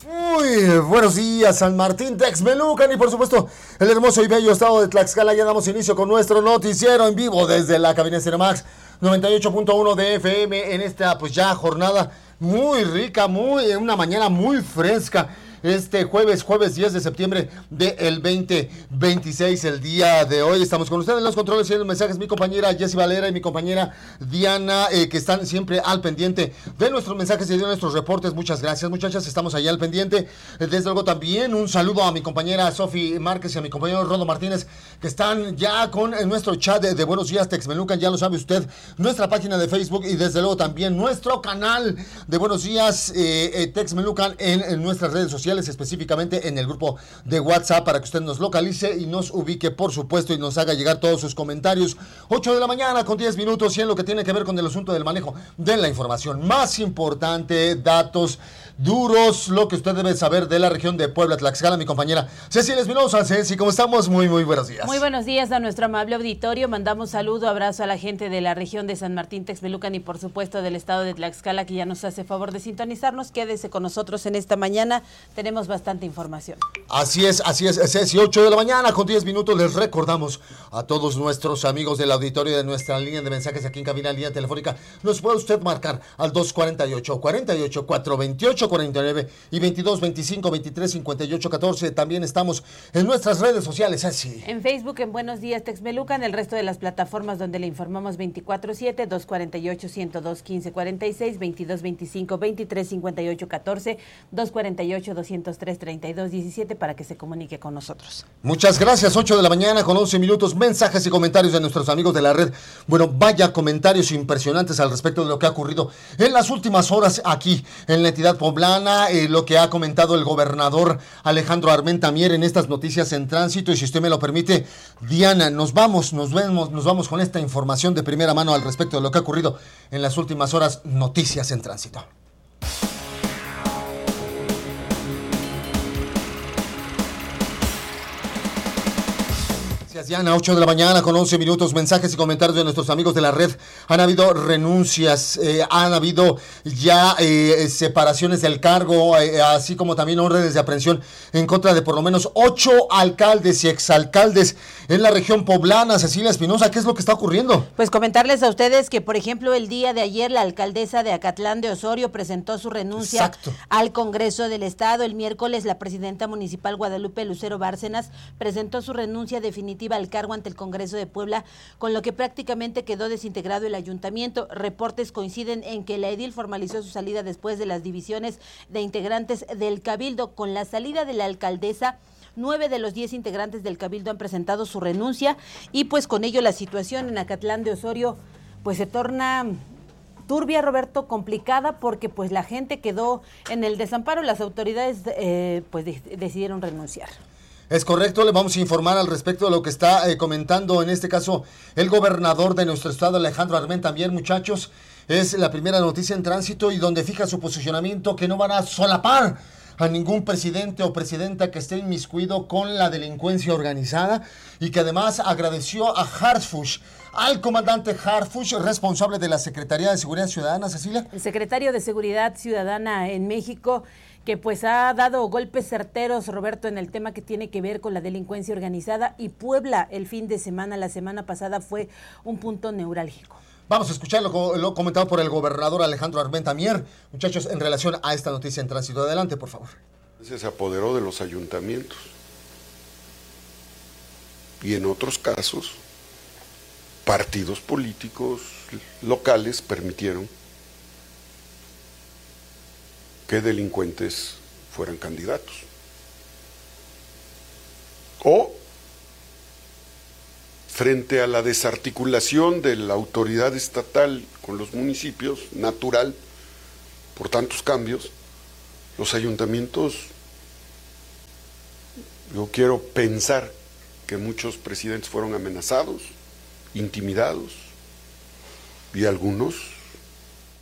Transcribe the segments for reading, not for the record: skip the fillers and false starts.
Muy buenos días, San Martín, Texmelucan y por supuesto el hermoso y bello estado de Tlaxcala. Ya damos inicio con nuestro noticiero en vivo desde la cabina Cinemax 98.1 de FM en esta pues ya jornada muy rica, una mañana muy fresca. Este jueves 10 de septiembre del 2026, el día de hoy. Estamos con ustedes en los controles y en los mensajes. Mi compañera Jessy Valera y mi compañera Diana, que están siempre al pendiente de nuestros mensajes y de nuestros reportes. Muchas gracias, muchachas. Estamos allá al pendiente. Desde luego también un saludo a mi compañera Sofi Márquez y a mi compañero Rodo Martínez, que están ya con nuestro chat de Buenos Días Texmelucan. Ya lo sabe usted, nuestra página de Facebook y desde luego también nuestro canal de Buenos Días Texmelucan en nuestras redes sociales, específicamente en el grupo de WhatsApp, para que usted nos localice y nos ubique, por supuesto, y nos haga llegar todos sus comentarios. 8 de la mañana con 10 minutos y en lo que tiene que ver con el asunto del manejo de la información más importante, datos duros, lo que usted debe saber de la región de Puebla, Tlaxcala. Mi compañera Cecilia Espinosa. Ceci, ¿cómo estamos? Muy buenos días. Muy buenos días a nuestro amable auditorio. Mandamos saludo, abrazo a la gente de la región de San Martín, Texmelucan y por supuesto del estado de Tlaxcala, que ya nos hace favor de sintonizarnos. Quédese con nosotros en esta mañana. Tenemos bastante información. Así es, Ceci, 8 de la mañana con 10 minutos. Les recordamos a todos nuestros amigos del auditorio de nuestra línea de mensajes aquí en cabina, línea telefónica. Nos puede usted marcar al 248-428 49 y 22 25 23 58 14. También estamos en nuestras redes sociales, así. En Facebook, en Buenos Días Texmelucan, el resto de las plataformas donde le informamos 24/7, 248-102-1546, 22 25 23 58 14, 248-203-3217 para que se comunique con nosotros. Muchas gracias. 8 de la mañana con 11 minutos. Mensajes y comentarios de nuestros amigos de la red. Bueno, vaya comentarios impresionantes al respecto de lo que ha ocurrido en las últimas horas aquí en la entidad poblana. Lo que ha comentado el gobernador Alejandro Armenta Mier en estas noticias en tránsito. Y si usted me lo permite, Diana, nos vamos con esta información de primera mano al respecto de lo que ha ocurrido en las últimas horas. Noticias en tránsito. Diana, 8 de la mañana con 11 minutos, mensajes y comentarios de nuestros amigos de la red. Han habido renuncias, han habido ya separaciones del cargo, así como también órdenes de aprehensión en contra de por lo menos 8 alcaldes y exalcaldes en la región poblana. Cecilia Espinosa, ¿qué es lo que está ocurriendo? Pues comentarles a ustedes que, por ejemplo, el día de ayer la alcaldesa de Acatlán de Osorio presentó su renuncia al Congreso del Estado. El miércoles la presidenta municipal Guadalupe Lucero Bárcenas presentó su renuncia definitiva al cargo ante el Congreso de Puebla, con lo que prácticamente quedó desintegrado el ayuntamiento. Reportes coinciden en que la edil formalizó su salida después de las divisiones de integrantes del Cabildo. Con la salida de la alcaldesa, 9 de los 10 integrantes del Cabildo han presentado su renuncia y pues con ello la situación en Acatlán de Osorio pues se torna turbia, Roberto, complicada, porque pues la gente quedó en el desamparo. Las autoridades decidieron renunciar. Es correcto, le vamos a informar al respecto de lo que está comentando en este caso el gobernador de nuestro estado, Alejandro Armenta Mier. Muchachos, es la primera noticia en tránsito y donde fija su posicionamiento que no van a solapar a ningún presidente o presidenta que esté inmiscuido con la delincuencia organizada, y que además agradeció a Harfuch, al comandante Harfuch, responsable de la Secretaría de Seguridad Ciudadana. Cecilia. El secretario de Seguridad Ciudadana en México, que pues ha dado golpes certeros, Roberto, en el tema que tiene que ver con la delincuencia organizada, y Puebla el fin de semana, la semana pasada, fue un punto neurálgico. Vamos a escuchar lo comentado por el gobernador Alejandro Armenta Mier, muchachos, en relación a esta noticia en tránsito. Adelante, por favor. Se apoderó de los ayuntamientos y en otros casos partidos políticos locales permitieron que delincuentes fueran candidatos. O frente a la desarticulación de la autoridad estatal con los municipios, natural, por tantos cambios, los ayuntamientos, yo quiero pensar que muchos presidentes fueron amenazados, intimidados, y algunos,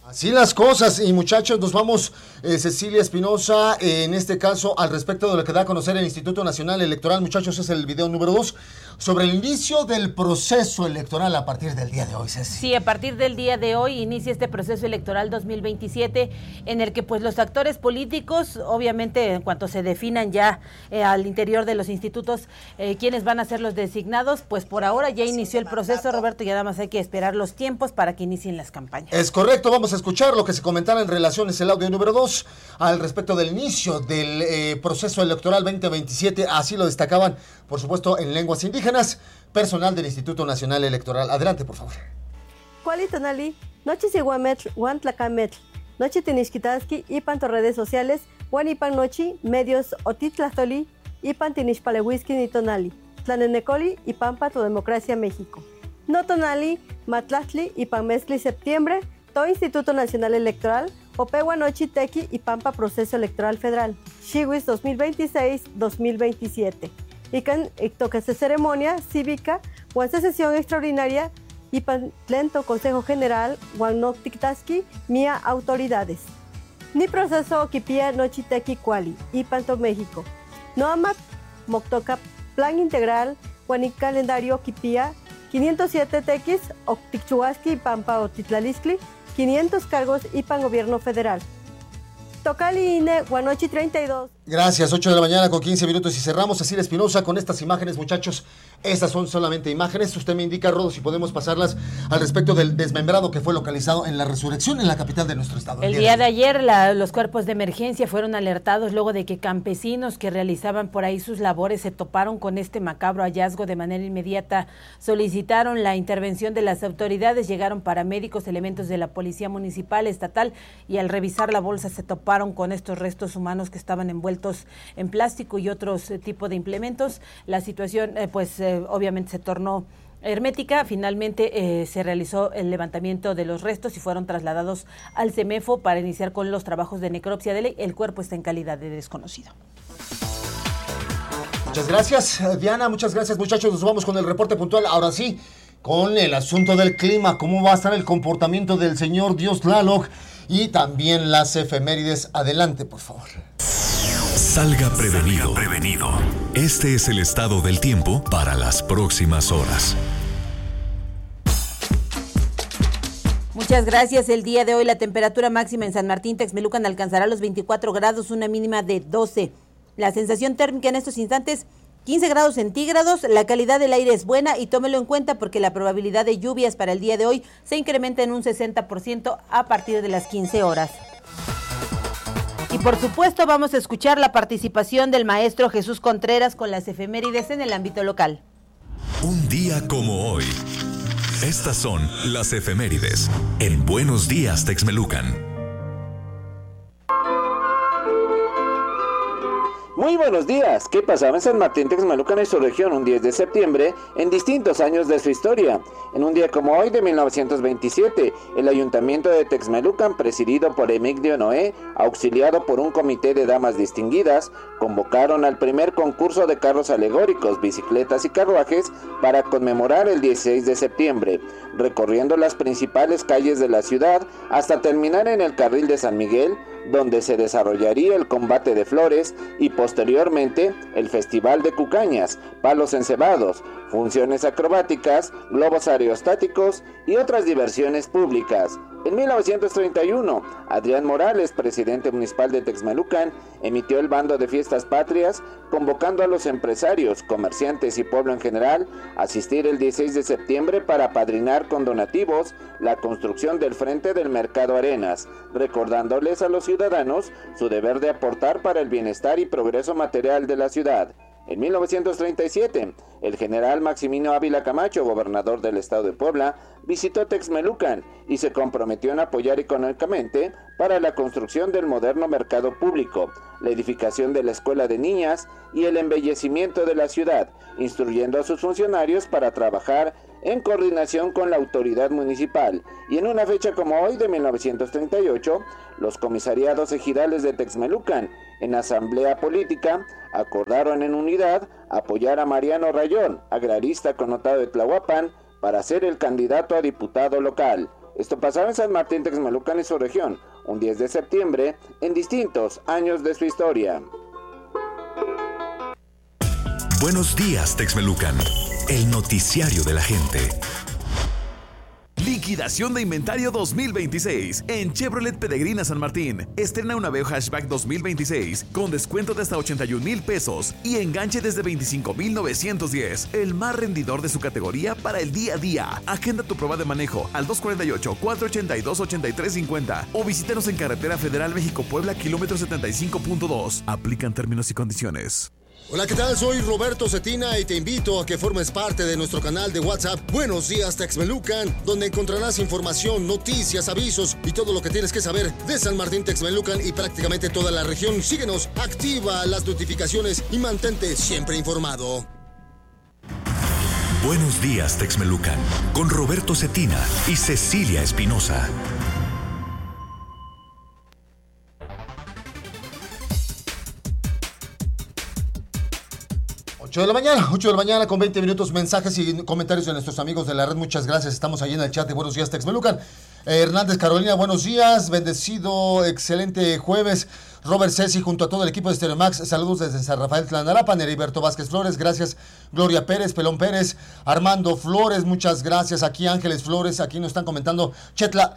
Así las cosas, y muchachos, nos vamos, Cecilia Espinosa, en este caso, al respecto de lo que da a conocer el Instituto Nacional Electoral. Muchachos, es el video número 2, sobre el inicio del proceso electoral a partir del día de hoy, Ceci. Sí, a partir del día de hoy inicia este proceso electoral 2027, en el que pues los actores políticos, obviamente, en cuanto se definan ya al interior de los institutos, quiénes van a ser los designados, pues por ahora ya inició el proceso, Roberto, y nada más hay que esperar los tiempos para que inicien las campañas. Es correcto, vamos a escuchar lo que se comentaba en relación, es el audio número 2, al respecto del inicio del proceso electoral 2027, así lo destacaban, por supuesto, en lenguas indígenas, personal del Instituto Nacional Electoral. Adelante, por favor. Cualitonali, noche siguametl, guantlacametl, noche tinishkitaski, ipan tus redes sociales, guanipan nochi, medios otitlastoli, ipan tinishpalehuiskin y tonali, tlanenecoli y pampa tu democracia México. No tonali, matlahtli, ipan mezcli septiembre, to Instituto Nacional Electoral, Opegua Nochi Tequi y Pampa Proceso Electoral Federal, Chihuis 2026-2027. Ican toquese ceremonia cívica, guanse sesión extraordinaria, y lento Consejo General, guanoctictasqui, mía autoridades. Ni proceso oquipía Nochi Tequi Cuali, y Panto México. No amat, moctoca, plan integral, guani calendario oquipía, 507 tequis, octichuasqui y Pampa Otitlaliscli, 500 cargos y pan gobierno federal. Tocali INE, Guanochi 32. Gracias, 8 de la mañana con 15 minutos y cerramos. Cecilia Espinosa con estas imágenes, muchachos. Estas son solamente imágenes. Usted me indica, Rodo, si podemos pasarlas al respecto del desmembrado que fue localizado en La Resurrección, en la capital de nuestro estado. El día de ayer los cuerpos de emergencia fueron alertados luego de que campesinos que realizaban por ahí sus labores se toparon con este macabro hallazgo. De manera inmediata solicitaron la intervención de las autoridades, llegaron paramédicos, elementos de la policía municipal, estatal, y al revisar la bolsa se toparon con estos restos humanos que estaban envueltos en plástico y otros tipos de implementos. La situación obviamente se tornó hermética. Finalmente se realizó el levantamiento de los restos y fueron trasladados al CEMEFO para iniciar con los trabajos de necropsia de ley. El cuerpo está en calidad de desconocido. Muchas gracias, Diana. Muchas gracias, muchachos. Nos vamos con el reporte puntual. Ahora sí, con el asunto del clima. ¿Cómo va a estar el comportamiento del señor Dios Tlaloc? Y también las efemérides. Adelante, por favor. Salga prevenido. Este es el estado del tiempo para las próximas horas. Muchas gracias. El día de hoy la temperatura máxima en San Martín Texmelucan alcanzará los 24 grados, una mínima de 12. La sensación térmica en estos instantes 15 grados centígrados, la calidad del aire es buena y tómelo en cuenta porque la probabilidad de lluvias para el día de hoy se incrementa en un 60% a partir de las 15 horas. Y por supuesto vamos a escuchar la participación del maestro Jesús Contreras con las efemérides en el ámbito local. Un día como hoy. Estas son las efemérides en Buenos Días Texmelucan. Muy buenos días. ¿Qué pasaba en San Martín Texmelucan y su región un 10 de septiembre en distintos años de su historia? En un día como hoy de 1927, el Ayuntamiento de Texmelucan, presidido por Emigdio Noé, auxiliado por un comité de damas distinguidas, convocaron al primer concurso de carros alegóricos, bicicletas y carruajes para conmemorar el 16 de septiembre, recorriendo las principales calles de la ciudad hasta terminar en el carril de San Miguel, donde se desarrollaría el combate de flores y posteriormente el Festival de Cucañas, palos encebados, funciones acrobáticas, globos aerostáticos y otras diversiones públicas. En 1931, Adrián Morales, presidente municipal de Texmelucan, emitió el bando de fiestas patrias, convocando a los empresarios, comerciantes y pueblo en general a asistir el 16 de septiembre para apadrinar con donativos la construcción del frente del Mercado Arenas, recordándoles a los ciudadanos su deber de aportar para el bienestar y progreso material de la ciudad. En 1937, el general Maximino Ávila Camacho, gobernador del estado de Puebla, visitó Texmelucan y se comprometió en apoyar económicamente para la construcción del moderno mercado público, la edificación de la escuela de niñas y el embellecimiento de la ciudad, instruyendo a sus funcionarios para trabajar en coordinación con la autoridad municipal. Y en una fecha como hoy de 1938, los comisariados ejidales de Texmelucan, en asamblea política, acordaron en unidad apoyar a Mariano Rayón, agrarista connotado de Tlahuapan, para ser el candidato a diputado local. Esto pasaba en San Martín Texmelucan y su región, un 10 de septiembre, en distintos años de su historia. Buenos días, Texmelucan, el noticiario de la gente. Liquidación de inventario 2026 en Chevrolet Peregrina San Martín. Estrena una Aveo Hatchback 2026 con descuento de hasta 81,000 pesos y enganche desde 25,910. El más rendidor de su categoría para el día a día. Agenda tu prueba de manejo al 248-482-8350 o visítanos en Carretera Federal México-Puebla, kilómetro 75.2. Aplican términos y condiciones. Hola, ¿qué tal? Soy Roberto Cetina y te invito a que formes parte de nuestro canal de WhatsApp Buenos Días Texmelucan, donde encontrarás información, noticias, avisos y todo lo que tienes que saber de San Martín Texmelucan y prácticamente toda la región. Síguenos, activa las notificaciones y mantente siempre informado. Buenos días, Texmelucan, con Roberto Cetina y Cecilia Espinosa. 8 de la mañana con 20 minutos, mensajes y comentarios de nuestros amigos de la red. Muchas gracias, estamos ahí en el chat de Buenos Días Texmelucan. Hernández Carolina, buenos días, bendecido, excelente jueves. Robert Ceci junto a todo el equipo de Stereomax, saludos desde San Rafael Tlanarapan. Heriberto Vázquez Flores, gracias. Gloria Pérez, Pelón Pérez, Armando Flores, muchas gracias. Aquí Ángeles Flores, aquí nos están comentando Chetla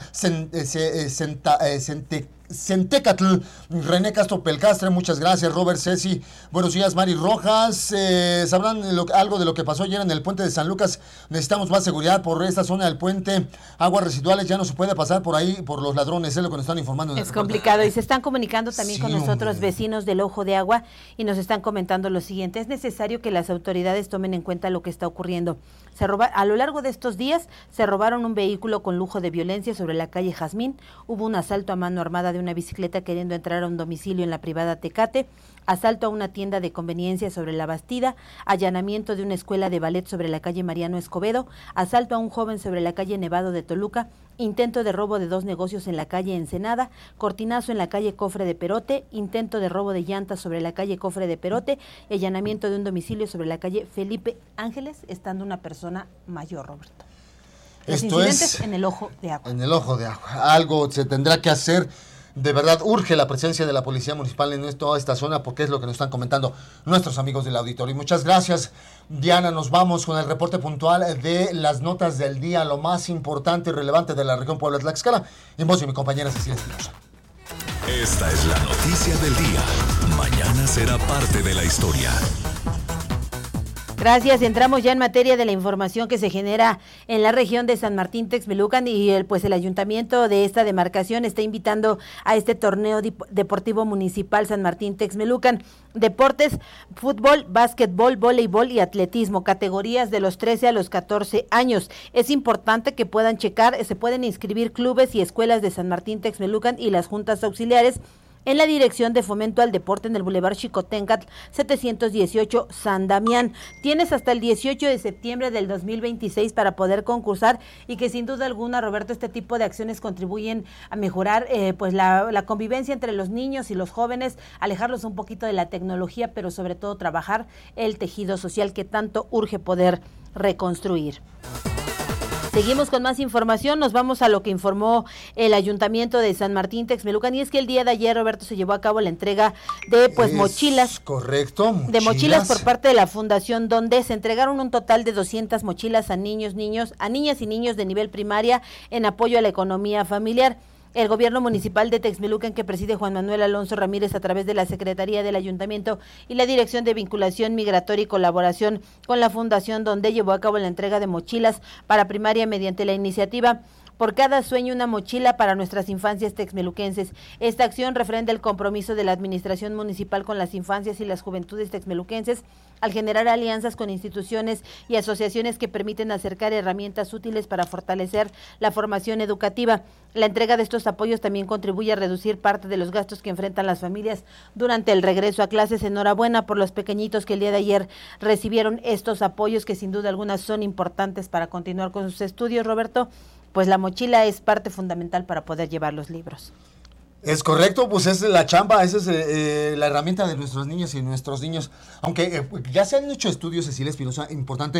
Centecatl, René Castro Pelcastre, muchas gracias. Robert Ceci, buenos días. Mari Rojas, sabrán algo de lo que pasó ayer en el puente de San Lucas. Necesitamos más seguridad por esta zona del puente. Aguas residuales, ya no se puede pasar por ahí por los ladrones, es lo que nos están informando. Es complicado y se están comunicando también con nosotros, vecinos del Ojo de Agua, y nos están comentando lo siguiente: es necesario que las autoridades tomen en cuenta lo que está ocurriendo. A lo largo de estos días se robaron un vehículo con lujo de violencia sobre la calle Jazmín, hubo un asalto a mano armada de una bicicleta queriendo entrar a un domicilio en la privada Tecate, asalto a una tienda de conveniencia sobre la Bastida, allanamiento de una escuela de ballet sobre la calle Mariano Escobedo, asalto a un joven sobre la calle Nevado de Toluca, intento de robo de 2 negocios en la calle Ensenada, cortinazo en la calle Cofre de Perote, intento de robo de llantas sobre la calle Cofre de Perote, allanamiento de un domicilio sobre la calle Felipe Ángeles, estando una persona mayor, Roberto. Los incidentes en el Ojo de Agua. En el Ojo de Agua. Algo se tendrá que hacer. De verdad, urge la presencia de la Policía Municipal en toda esta zona, porque es lo que nos están comentando nuestros amigos del auditorio. Y muchas gracias, Diana. Nos vamos con el reporte puntual de las notas del día, lo más importante y relevante de la región Puebla-Tlaxcala. Y en voz de mi compañera Cecilia Espinosa. Esta es la noticia del día. Mañana será parte de la historia. Gracias, entramos ya en materia de la información que se genera en la región de San Martín Texmelucan y el ayuntamiento de esta demarcación está invitando a este torneo deportivo municipal San Martín Texmelucan. Deportes, fútbol, básquetbol, voleibol y atletismo, categorías de los 13 a los 14 años. Es importante que puedan checar, se pueden inscribir clubes y escuelas de San Martín Texmelucan y las juntas auxiliares en la Dirección de Fomento al Deporte en el Boulevard Xicoténcatl 718 San Damián. Tienes hasta el 18 de septiembre del 2026 para poder concursar y que sin duda alguna, Roberto, este tipo de acciones contribuyen a mejorar la convivencia entre los niños y los jóvenes, alejarlos un poquito de la tecnología, pero sobre todo trabajar el tejido social que tanto urge poder reconstruir. Seguimos con más información, nos vamos a lo que informó el Ayuntamiento de San Martín Texmelucan, y es que el día de ayer, Roberto, se llevó a cabo la entrega de mochilas. Correcto, mochilas. De mochilas por parte de la Fundación Donde se entregaron un total de 200 mochilas a niñas y niños de nivel primaria en apoyo a la economía familiar. El gobierno municipal de Texmelucan, que preside Juan Manuel Alonso Ramírez a través de la Secretaría del Ayuntamiento y la Dirección de Vinculación Migratoria y Colaboración con la Fundación Donde, llevó a cabo la entrega de mochilas para primaria mediante la iniciativa Por cada sueño una mochila para nuestras infancias texmeluquenses. Esta acción refrenda el compromiso de la administración municipal con las infancias y las juventudes texmeluquenses al generar alianzas con instituciones y asociaciones que permiten acercar herramientas útiles para fortalecer la formación educativa. La entrega de estos apoyos también contribuye a reducir parte de los gastos que enfrentan las familias durante el regreso a clases. Enhorabuena por los pequeñitos que el día de ayer recibieron estos apoyos, que sin duda alguna son importantes para continuar con sus estudios, Roberto. Pues la mochila es parte fundamental para poder llevar los libros. Es correcto, pues es la chamba, esa es la herramienta de nuestros niños y nuestros niños. Aunque ya se han hecho estudios, Cecilia Espinosa, importante,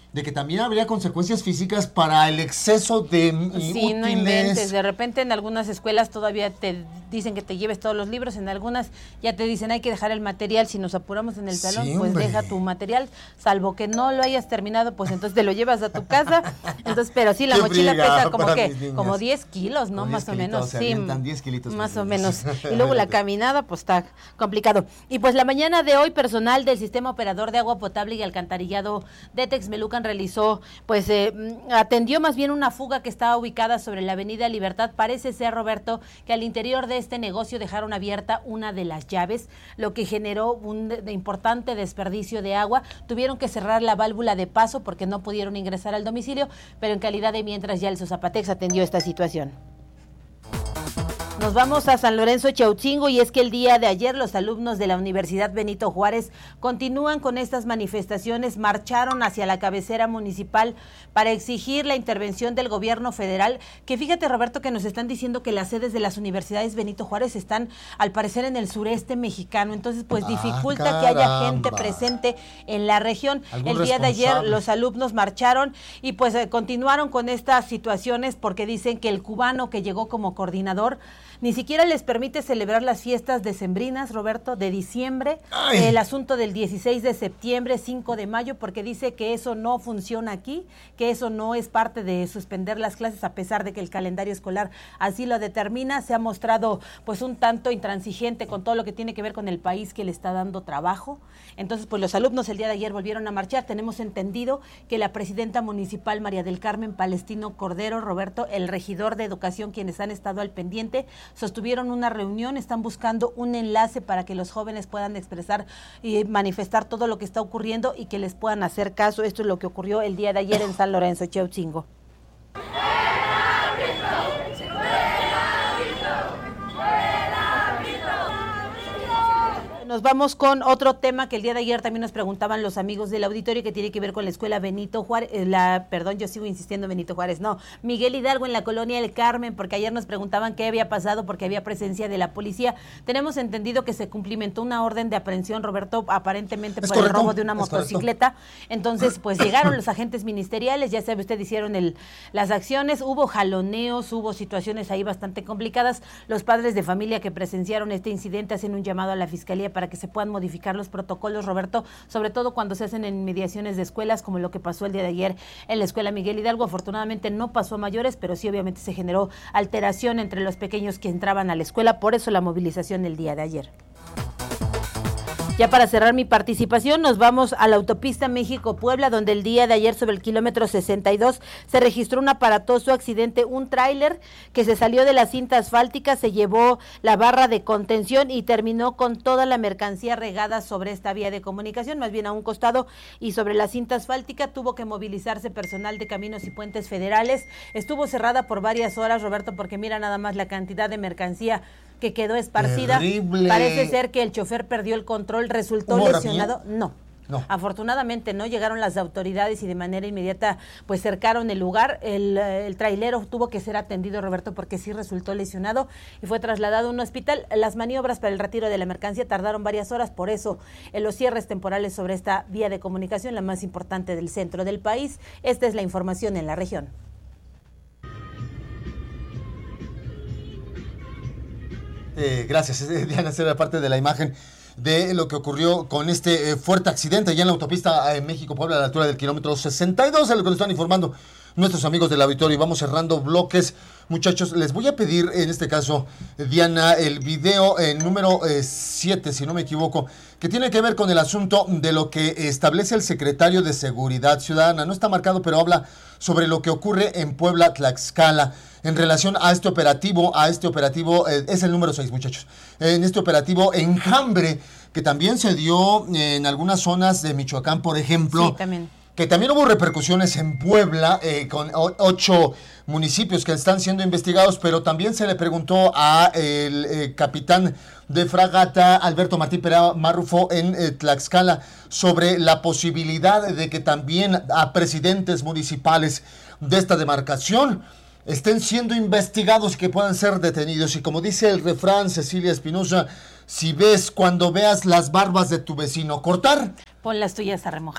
de que también habría consecuencias físicas para el exceso de sí, útiles. No inventes, de repente en algunas escuelas todavía te dicen que te lleves todos los libros, en algunas ya te dicen hay que dejar el material, si nos apuramos en el salón, Sí, pues hombre. deja tu material, salvo que no lo hayas terminado, pues entonces te lo llevas a tu casa, entonces, pero sí, la Qué mochila friega pesa como para que, mis niñas. como 10 kilos, ¿no? Como 10 Más o menos, kilitos, se sí, avientan 10 kilitos más mis o niñas. menos, y luego la caminada, pues está complicado. Y pues la mañana de hoy, personal del Sistema Operador de Agua Potable y Alcantarillado de Texmelucan realizó, pues atendió más bien una fuga que estaba ubicada sobre la Avenida Libertad. Parece ser, Roberto, que al interior de este negocio dejaron abierta una de las llaves, lo que generó un importante desperdicio de agua. Tuvieron que cerrar la válvula de paso porque no pudieron ingresar al domicilio, pero en calidad de mientras ya el Sosapatex atendió esta situación. Nos vamos a San Lorenzo Chautzingo y es que el día de ayer los alumnos de la Universidad Benito Juárez continúan con estas manifestaciones, marcharon hacia la cabecera municipal para exigir la intervención del gobierno federal, que fíjate, Roberto, que nos están diciendo que las sedes de las universidades Benito Juárez están al parecer en el sureste mexicano, entonces pues dificulta que haya gente presente en la región. El día de ayer los alumnos marcharon y pues continuaron con estas situaciones porque dicen que el cubano que llegó como coordinador ni siquiera les permite celebrar las fiestas decembrinas, Roberto, de diciembre, el asunto del 16 de septiembre, 5 de mayo, porque dice que eso no funciona aquí, que eso no es parte de suspender las clases, a pesar de que el calendario escolar así lo determina. Se ha mostrado pues un tanto intransigente con todo lo que tiene que ver con el país que le está dando trabajo. Entonces, pues los alumnos el día de ayer volvieron a marchar. Tenemos entendido que la presidenta municipal, María del Carmen Palestino Cordero, Roberto, el regidor de Educación, quienes han estado al pendiente, sostuvieron una reunión, están buscando un enlace para que los jóvenes puedan expresar y manifestar todo lo que está ocurriendo y que les puedan hacer caso. Esto es lo que ocurrió el día de ayer en San Lorenzo Chautzingo. Nos vamos con otro tema que el día de ayer también nos preguntaban los amigos del auditorio, que tiene que ver con la escuela Benito Juárez, yo sigo insistiendo Benito Juárez, no, Miguel Hidalgo en la colonia El Carmen, porque ayer nos preguntaban qué había pasado porque había presencia de la policía. Tenemos entendido que se cumplimentó una orden de aprehensión, Roberto, aparentemente por el robo de una motocicleta. Entonces, pues llegaron los agentes ministeriales, ya sabe usted, hicieron las acciones, hubo jaloneos, hubo situaciones ahí bastante complicadas. Los padres de familia que presenciaron este incidente hacen un llamado a la Fiscalía para que se puedan modificar los protocolos, Roberto, sobre todo cuando se hacen en mediaciones de escuelas, como lo que pasó el día de ayer en la escuela Miguel Hidalgo. Afortunadamente no pasó a mayores, pero sí obviamente se generó alteración entre los pequeños que entraban a la escuela, por eso la movilización el día de ayer. Ya para cerrar mi participación, nos vamos a la autopista México-Puebla, donde el día de ayer sobre el kilómetro 62 se registró un aparatoso accidente. Un tráiler que se salió de la cinta asfáltica, se llevó la barra de contención y terminó con toda la mercancía regada sobre esta vía de comunicación, más bien a un costado, y sobre la cinta asfáltica tuvo que movilizarse personal de Caminos y Puentes Federales. Estuvo cerrada por varias horas, Roberto, porque mira nada más la cantidad de mercancía que quedó esparcida. Terrible. Parece ser que el chofer perdió el control, resultó lesionado. No. Afortunadamente no llegaron las autoridades y de manera inmediata pues cercaron el lugar. El trailero tuvo que ser atendido, Roberto, porque sí resultó lesionado y fue trasladado a un hospital. Las maniobras para el retiro de la mercancía tardaron varias horas, por eso en los cierres temporales sobre esta vía de comunicación, la más importante del centro del país. Esta es la información en la región. Gracias, Diana, esa era parte de la imagen de lo que ocurrió con este fuerte accidente ya en la autopista México-Puebla a la altura del kilómetro 62, a lo que nos están informando nuestros amigos del auditorio. Y vamos cerrando bloques. Muchachos, les voy a pedir, en este caso, Diana, el video número 7, si no me equivoco, que tiene que ver con el asunto de lo que establece el secretario de Seguridad Ciudadana. No está marcado, pero habla sobre lo que ocurre en Puebla, Tlaxcala, en relación a este operativo, es el número 6, muchachos, en este operativo Enjambre, que también se dio en algunas zonas de Michoacán, por ejemplo. Sí, también. Que también hubo repercusiones en Puebla, con 8 municipios que están siendo investigados, pero también se le preguntó a el capitán de fragata, Alberto Martín Perea Marrufo, en Tlaxcala, sobre la posibilidad de que también a presidentes municipales de esta demarcación estén siendo investigados y que puedan ser detenidos. Y como dice el refrán, Cecilia Espinosa, cuando veas las barbas de tu vecino cortar, pon las tuyas a remojar.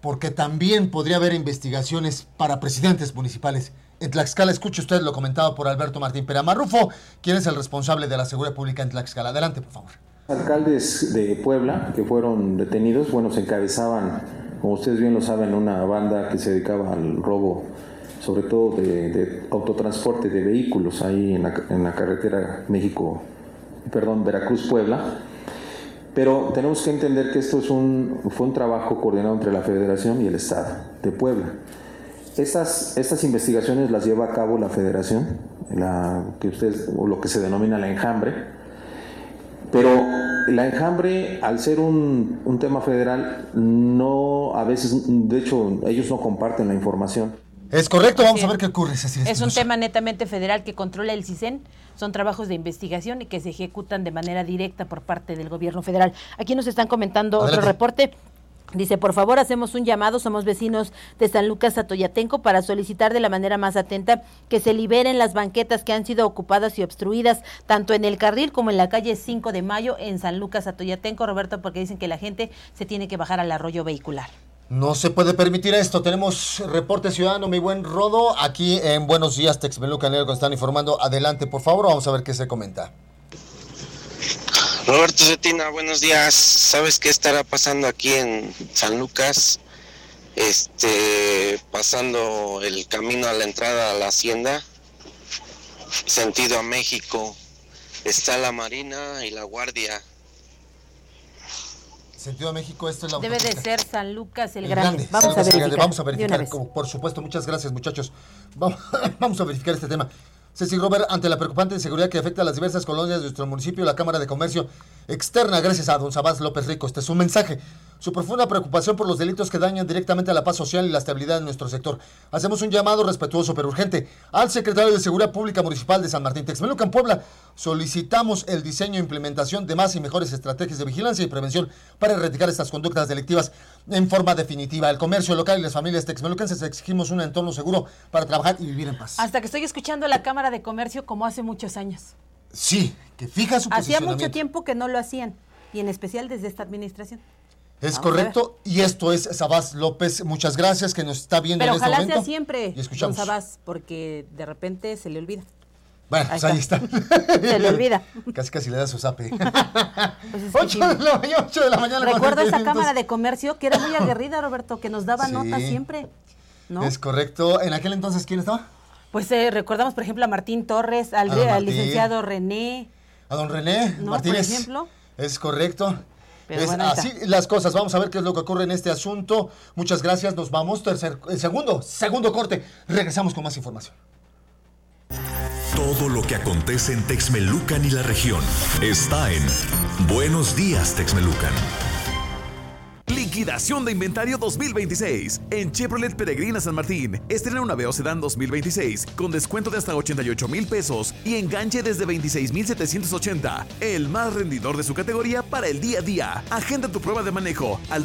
porque también podría haber investigaciones para presidentes municipales en Tlaxcala. Escuche usted lo comentado por Alberto Martín Pera Marrufo, quien es el responsable de la seguridad pública en Tlaxcala. Adelante, por favor. Alcaldes de Puebla que fueron detenidos, se encabezaban, como ustedes bien lo saben, una banda que se dedicaba al robo, sobre todo de autotransporte de vehículos ahí en la carretera Veracruz-Puebla. Pero tenemos que entender que esto fue un trabajo coordinado entre la Federación y el Estado de Puebla. Estas investigaciones las lleva a cabo la Federación, lo que se denomina la enjambre. Pero la enjambre, al ser un tema federal, a veces, de hecho, ellos no comparten la información. Es correcto, vamos a ver qué ocurre, Cecilia. Es un tema netamente federal que controla el CISEN, son trabajos de investigación y que se ejecutan de manera directa por parte del gobierno federal. Aquí nos están comentando Adelante. Otro reporte. Dice, por favor, hacemos un llamado, somos vecinos de San Lucas Atoyatenco, para solicitar de la manera más atenta que se liberen las banquetas que han sido ocupadas y obstruidas, tanto en el carril como en la calle 5 de Mayo en San Lucas Atoyatenco, Roberto, porque dicen que la gente se tiene que bajar al arroyo vehicular. No se puede permitir esto. Tenemos reporte ciudadano, mi buen Rodo, aquí en Buenos Días Texmelucan, que están informando. Adelante, por favor, vamos a ver qué se comenta. Roberto Cetina, buenos días. ¿Sabes qué estará pasando aquí en San Lucas? Pasando el camino a la entrada a la hacienda, sentido a México, está la Marina y la Guardia. Sentido a México, esto es la Debe de ser San Lucas el Grande. Vamos a verificar. Por supuesto, muchas gracias, muchachos. Vamos a verificar este tema. Ceci Robert, ante la preocupante inseguridad que afecta a las diversas colonias de nuestro municipio, la Cámara de Comercio externa, gracias a don Sabás López Rico, este es un mensaje. Su profunda preocupación por los delitos que dañan directamente a la paz social y la estabilidad de nuestro sector. Hacemos un llamado respetuoso pero urgente al secretario de Seguridad Pública Municipal de San Martín Texmelucan, Puebla. Solicitamos el diseño e implementación de más y mejores estrategias de vigilancia y prevención para erradicar estas conductas delictivas en forma definitiva. El comercio local y las familias texmelucanses exigimos un entorno seguro para trabajar y vivir en paz. Hasta que estoy escuchando la Cámara de Comercio como hace muchos años. Sí, que fija su posicionamiento. Hacía mucho tiempo que no lo hacían, y en especial desde esta administración. Es correcto, y esto es Sabás López, muchas gracias, que nos está viendo en este momento. Pero ojalá sea siempre, don Sabás, porque de repente se le olvida. Bueno, ahí está. Se le olvida. Casi le da su zape. Pues 8 de la mañana. Recuerdo esa Cámara de Comercio que era muy aguerrida, Roberto, que nos daba nota siempre, ¿no? Es correcto. ¿En aquel entonces quién estaba? Pues recordamos, por ejemplo, a Martín Torres, al licenciado René. A don René Martínez. Por ejemplo. Es correcto. Pero bueno, así las cosas. Vamos a ver qué es lo que ocurre en este asunto. Muchas gracias. Nos vamos. Segundo corte. Regresamos con más información. Todo lo que acontece en Texmelucan y la región está en Buenos Días Texmelucan. Liquidación de inventario 2026. En Chevrolet Peregrina San Martín, estrena una Aveo Sedán 2026 con descuento de hasta 88,000 pesos y enganche desde 26,780. El más rendidor de su categoría para el día a día. Agenda tu prueba de manejo al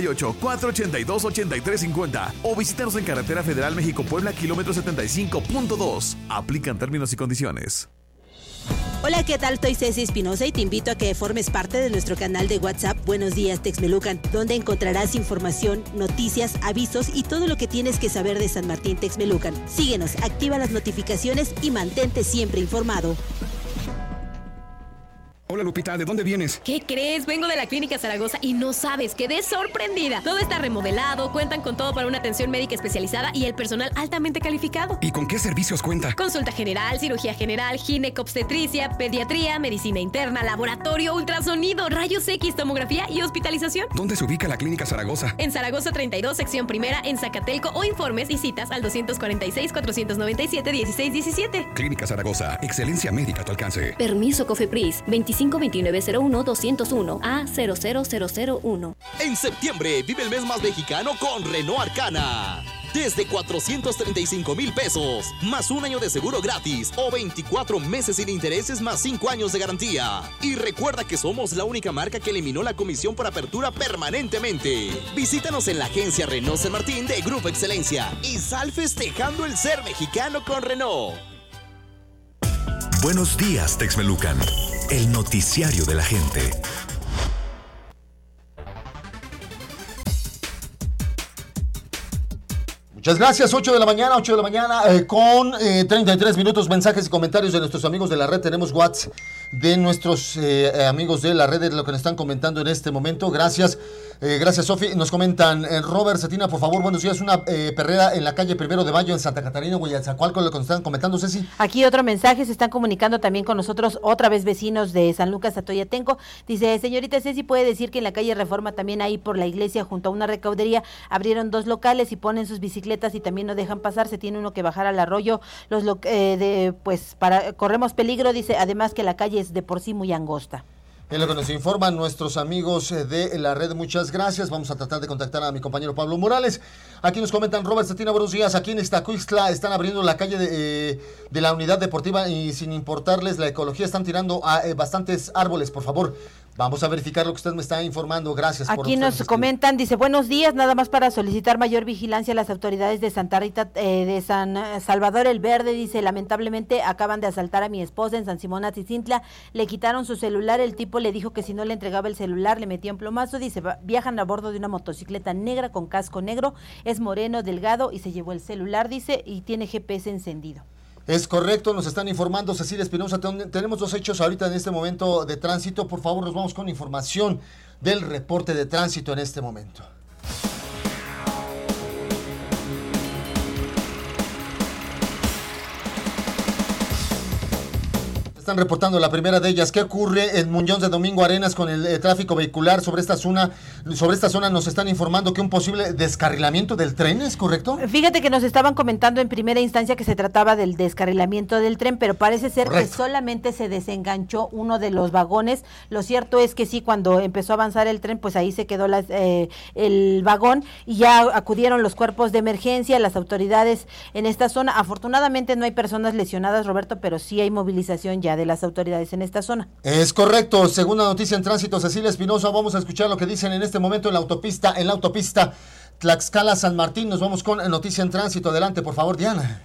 248-482-8350 o visítanos en Carretera Federal México-Puebla, kilómetro 75.2. Aplican términos y condiciones. Hola, ¿qué tal? Soy Ceci Espinosa y te invito a que formes parte de nuestro canal de WhatsApp Buenos Días Texmelucan, donde encontrarás información, noticias, avisos y todo lo que tienes que saber de San Martín Texmelucan. Síguenos, activa las notificaciones y mantente siempre informado. Hola Lupita, ¿de dónde vienes? ¿Qué crees? Vengo de la Clínica Zaragoza y no sabes, quedé sorprendida. Todo está remodelado, cuentan con todo para una atención médica especializada y el personal altamente calificado. ¿Y con qué servicios cuenta? Consulta general, cirugía general, ginecobstetricia, pediatría, medicina interna, laboratorio, ultrasonido, rayos X, tomografía y hospitalización. ¿Dónde se ubica la Clínica Zaragoza? En Zaragoza 32, sección primera, en Zacatelco, o informes y citas al 246-497-1617. Clínica Zaragoza, excelencia médica a tu alcance. Permiso COFEPRIS, 252901-201 A00001. En septiembre vive el mes más mexicano con Renault Arcana. Desde 435,000 pesos, más un año de seguro gratis o 24 meses sin intereses más 5 años de garantía. Y recuerda que somos la única marca que eliminó la comisión por apertura permanentemente. Visítanos en la agencia Renault San Martín de Grupo Excelencia y sal festejando el ser mexicano con Renault. Buenos días, Texmelucan, el noticiario de la gente. Muchas gracias, 8 de la mañana, con 33 minutos, mensajes y comentarios de nuestros amigos de la red. Tenemos WhatsApp de nuestros amigos de la red, de lo que nos están comentando en este momento. Gracias, Sofi. Nos comentan, Robert Cetina, por favor, buenos días, una perrera en la calle 1 de Mayo en Santa Catarina, Huayatzacualco, lo que nos están comentando, Ceci. Aquí otro mensaje, se están comunicando también con nosotros, otra vez vecinos de San Lucas, Atoyatenco. Dice, señorita Ceci, ¿puede decir que en la calle Reforma, también ahí por la iglesia, junto a una recaudería, abrieron 2 locales y ponen sus bicicletas y también no dejan pasar? Se tiene uno que bajar al arroyo, corremos peligro, dice, además que la calle es de por sí muy angosta. Es lo que nos informan nuestros amigos de la red, muchas gracias. Vamos a tratar de contactar a mi compañero Pablo Morales. Aquí nos comentan, Robert Cetina, buenos días. Aquí en Iztacuixtla están abriendo la calle de la unidad deportiva y sin importarles la ecología están tirando a bastantes árboles, por favor. Vamos a verificar lo que usted me está informando. Gracias. Aquí nos comentan, dice, buenos días, nada más para solicitar mayor vigilancia a las autoridades de Santa Rita, de San Salvador el Verde. Dice, lamentablemente acaban de asaltar a mi esposa en San Simón Atzitzintla, le quitaron su celular, el tipo le dijo que si no le entregaba el celular le metía un plomazo. Dice, viajan a bordo de una motocicleta negra con casco negro, es moreno, delgado y se llevó el celular, dice, y tiene GPS encendido. Es correcto, nos están informando, Cecilia Espinosa. Tenemos 2 hechos ahorita en este momento de tránsito. Por favor, nos vamos con información del reporte de tránsito en este momento. Están reportando la primera de ellas. ¿Qué ocurre en Muñoz de Domingo Arenas con el tráfico vehicular sobre esta zona? Sobre esta zona nos están informando que un posible descarrilamiento del tren, ¿es correcto? Fíjate que nos estaban comentando en primera instancia que se trataba del descarrilamiento del tren, pero parece ser que solamente se desenganchó uno de los vagones. Lo cierto es que sí, cuando empezó a avanzar el tren, pues ahí se quedó el vagón y ya acudieron los cuerpos de emergencia, las autoridades en esta zona. Afortunadamente no hay personas lesionadas, Roberto, pero sí hay movilización ya de las autoridades en esta zona. Es correcto. Segunda noticia en tránsito, Cecilia Espinosa. Vamos a escuchar lo que dicen en este momento en la autopista Tlaxcala-San Martín. Nos vamos con noticia en tránsito. Adelante, por favor, Diana.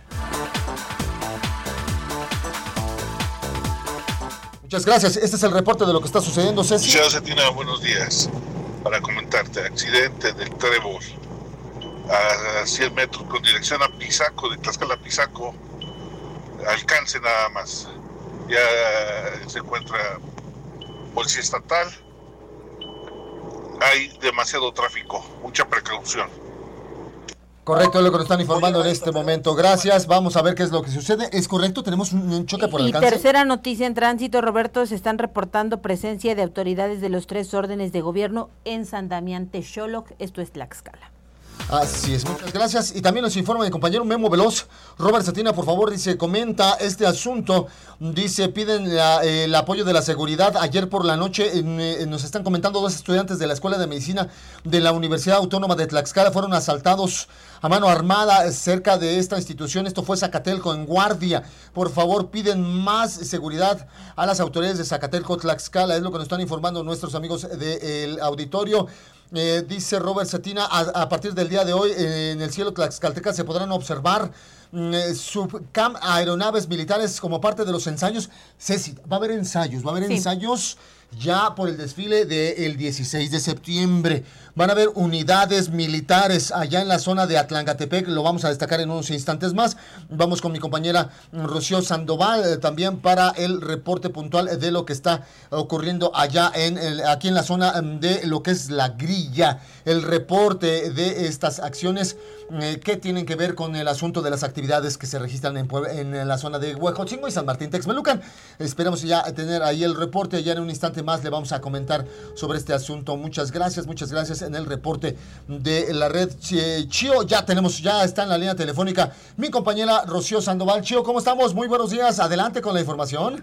Muchas gracias. Este es el reporte de lo que está sucediendo, Ceci. Licenciado Cetina, buenos días. Para comentarte, accidente del Trébol a 100 metros con dirección a Pisaco, de Tlaxcala a Pisaco, alcance nada más. Ya se encuentra policía estatal, hay demasiado tráfico, mucha precaución. Correcto, es lo que nos están informando en este momento. Gracias, vamos a ver qué es lo que sucede. ¿Es correcto? Tenemos un choque por alcance. Y tercera noticia en tránsito, Roberto, se están reportando presencia de autoridades de los 3 órdenes de gobierno en San Damián Texoloc, esto es Tlaxcala. Así es, muchas gracias. Y también nos informa mi compañero Memo Veloz. Robert Cetina, por favor, dice, comenta este asunto. Dice, piden el apoyo de la seguridad. Ayer por la noche nos están comentando 2 estudiantes de la Escuela de Medicina de la Universidad Autónoma de Tlaxcala fueron asaltados a mano armada cerca de esta institución. Esto fue Zacatelco, en guardia. Por favor, piden más seguridad a las autoridades de Zacatelco, Tlaxcala. Es lo que nos están informando nuestros amigos del auditorio. Dice Robert Cetina, a partir del día de hoy en el cielo tlaxcalteca se podrán observar subcam aeronaves militares como parte de los ensayos. Ceci, va a haber ensayos ya por el desfile del 16 de septiembre. Van a haber unidades militares allá en la zona de Atlangatepec, lo vamos a destacar en unos instantes más. Vamos con mi compañera Rocío Sandoval también para el reporte puntual de lo que está ocurriendo allá aquí en la zona de lo que es la grilla. El reporte de estas acciones que tienen que ver con el asunto de las actividades que se registran en la zona de Huejotzingo y San Martín Texmelucan. Esperamos ya tener ahí el reporte, ya en un instante más le vamos a comentar sobre este asunto. Muchas gracias en el reporte de la red. Chío, ya está en la línea telefónica mi compañera Rocío Sandoval. Chío, ¿cómo estamos? Muy buenos días, adelante con la información.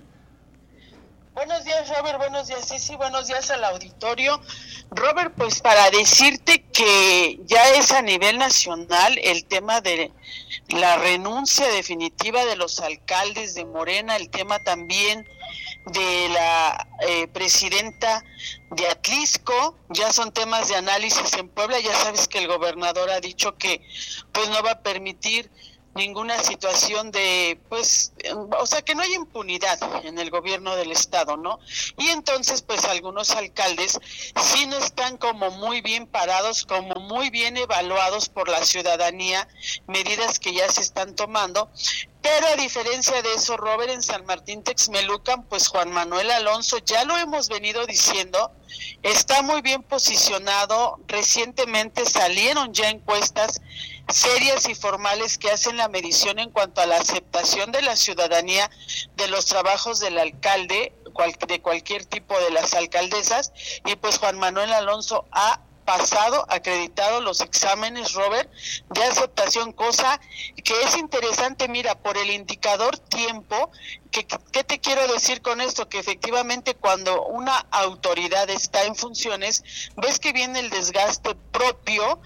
Buenos días, Robert, buenos días, Ceci, buenos días al auditorio. Robert, pues para decirte que ya es a nivel nacional el tema de la renuncia definitiva de los alcaldes de Morena, el tema también de la presidenta de Atlisco, ya son temas de análisis en Puebla. Ya sabes que el gobernador ha dicho que pues no va a permitir ninguna situación de, pues, o sea, que no hay impunidad en el gobierno del estado, ¿no? Y entonces, pues, algunos alcaldes sí no están como muy bien parados, como muy bien evaluados por la ciudadanía, medidas que ya se están tomando. Pero a diferencia de eso, Robert, en San Martín Texmelucan, pues Juan Manuel Alonso, ya lo hemos venido diciendo, está muy bien posicionado. Recientemente salieron ya encuestas serias y formales que hacen la medición en cuanto a la aceptación de la ciudadanía de los trabajos del alcalde, de cualquier tipo de las alcaldesas, y pues Juan Manuel Alonso ha pasado, acreditado los exámenes, Robert, de aceptación, cosa que es interesante. Mira, por el indicador tiempo, ¿qué te quiero decir con esto? Que efectivamente cuando una autoridad está en funciones, ves que viene el desgaste propio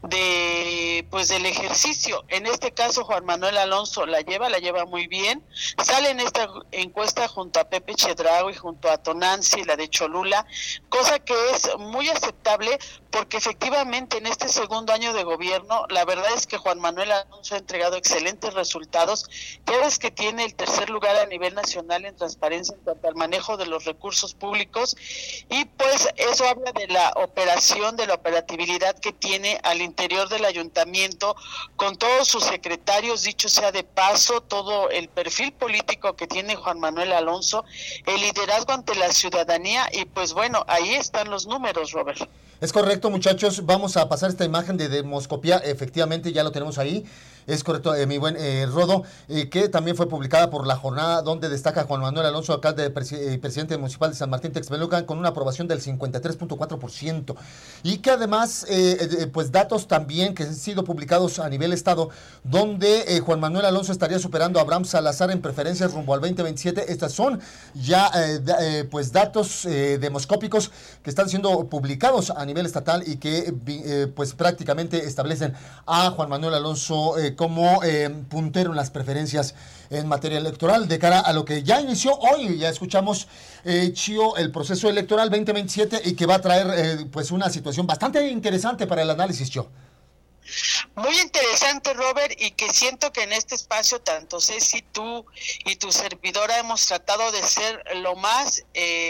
de, pues, del ejercicio. En este caso, Juan Manuel Alonso la lleva muy bien, sale en esta encuesta junto a Pepe Chedraui y junto a Tonanzi, la de Cholula, cosa que es muy aceptable, porque efectivamente en este segundo año de gobierno, la verdad es que Juan Manuel Alonso ha entregado excelentes resultados. Ya ves que tiene el tercer lugar a nivel nacional en transparencia en cuanto al manejo de los recursos públicos, y pues eso habla de la operación, de la operatividad que tiene al interior del ayuntamiento, con todos sus secretarios, dicho sea de paso, todo el perfil político que tiene Juan Manuel Alonso, el liderazgo ante la ciudadanía, y pues bueno, ahí están los números, Robert. Es correcto, muchachos, vamos a pasar esta imagen de demoscopía, efectivamente ya lo tenemos ahí. Es correcto, mi buen Rodo, que también fue publicada por La Jornada, donde destaca Juan Manuel Alonso, alcalde presidente municipal de San Martín Texmelucan, con una aprobación del 53.4%. Y que además, pues datos también que han sido publicados a nivel estado, donde Juan Manuel Alonso estaría superando a Abraham Salazar en preferencias rumbo al 2027. Estas son ya pues datos demoscópicos que están siendo publicados a nivel estatal y que pues prácticamente establecen a Juan Manuel Alonso como puntero en las preferencias en materia electoral de cara a lo que ya inició hoy. Ya escuchamos, Chío, el proceso electoral 2027 y que va a traer pues una situación bastante interesante para el análisis, Chío. Muy interesante, Robert, y que siento que en este espacio tanto Ceci, tú y tu servidora hemos tratado de ser lo más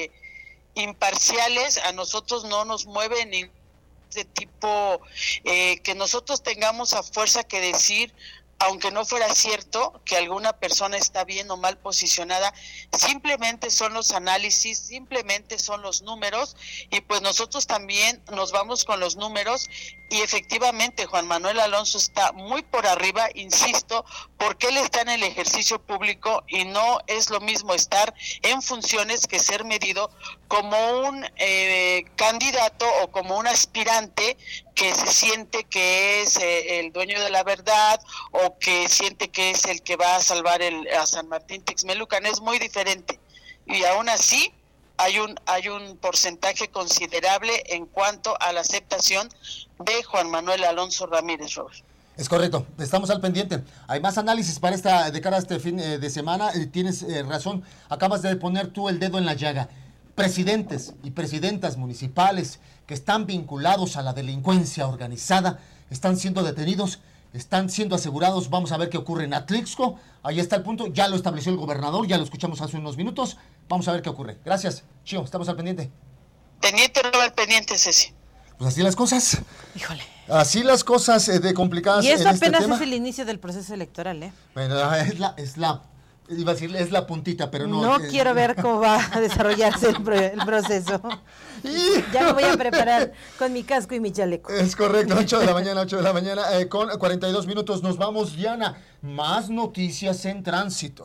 imparciales. A nosotros no nos mueve ni de tipo que nosotros tengamos a fuerza que decir, aunque no fuera cierto, que alguna persona está bien o mal posicionada. Simplemente son los análisis, simplemente son los números, y pues nosotros también nos vamos con los números, y efectivamente Juan Manuel Alonso está muy por arriba, insisto, porque él está en el ejercicio público y no es lo mismo estar en funciones que ser medido como un candidato o como un aspirante que se siente que es el dueño de la verdad, o que siente que es el que va a salvar a San Martín Texmelucan. Es muy diferente, y aún así hay un porcentaje considerable en cuanto a la aceptación de Juan Manuel Alonso Ramírez, Robert. Es correcto, estamos al pendiente. Hay más análisis para de cara a este fin de semana. Tienes razón, acabas de poner tú el dedo en la llaga. Presidentes y presidentas municipales que están vinculados a la delincuencia organizada están siendo detenidos, están siendo asegurados. Vamos a ver qué ocurre en Atlixco. Ahí está el punto, ya lo estableció el gobernador, ya lo escuchamos hace unos minutos. Vamos a ver qué ocurre. Gracias, Chío, estamos al pendiente. Pendiente, no al pendiente, Ceci. Pues así las cosas. Híjole. Así las cosas de complicadas. Y esto en apenas este tema. Es el inicio del proceso electoral, ¿eh? Bueno, iba a decir, es la puntita, pero no. No quiero ver cómo va a desarrollarse el proceso. Ya me voy a preparar con mi casco y mi chaleco. Es correcto, 8 de la mañana, con 42 minutos nos vamos, Diana. Más noticias en tránsito.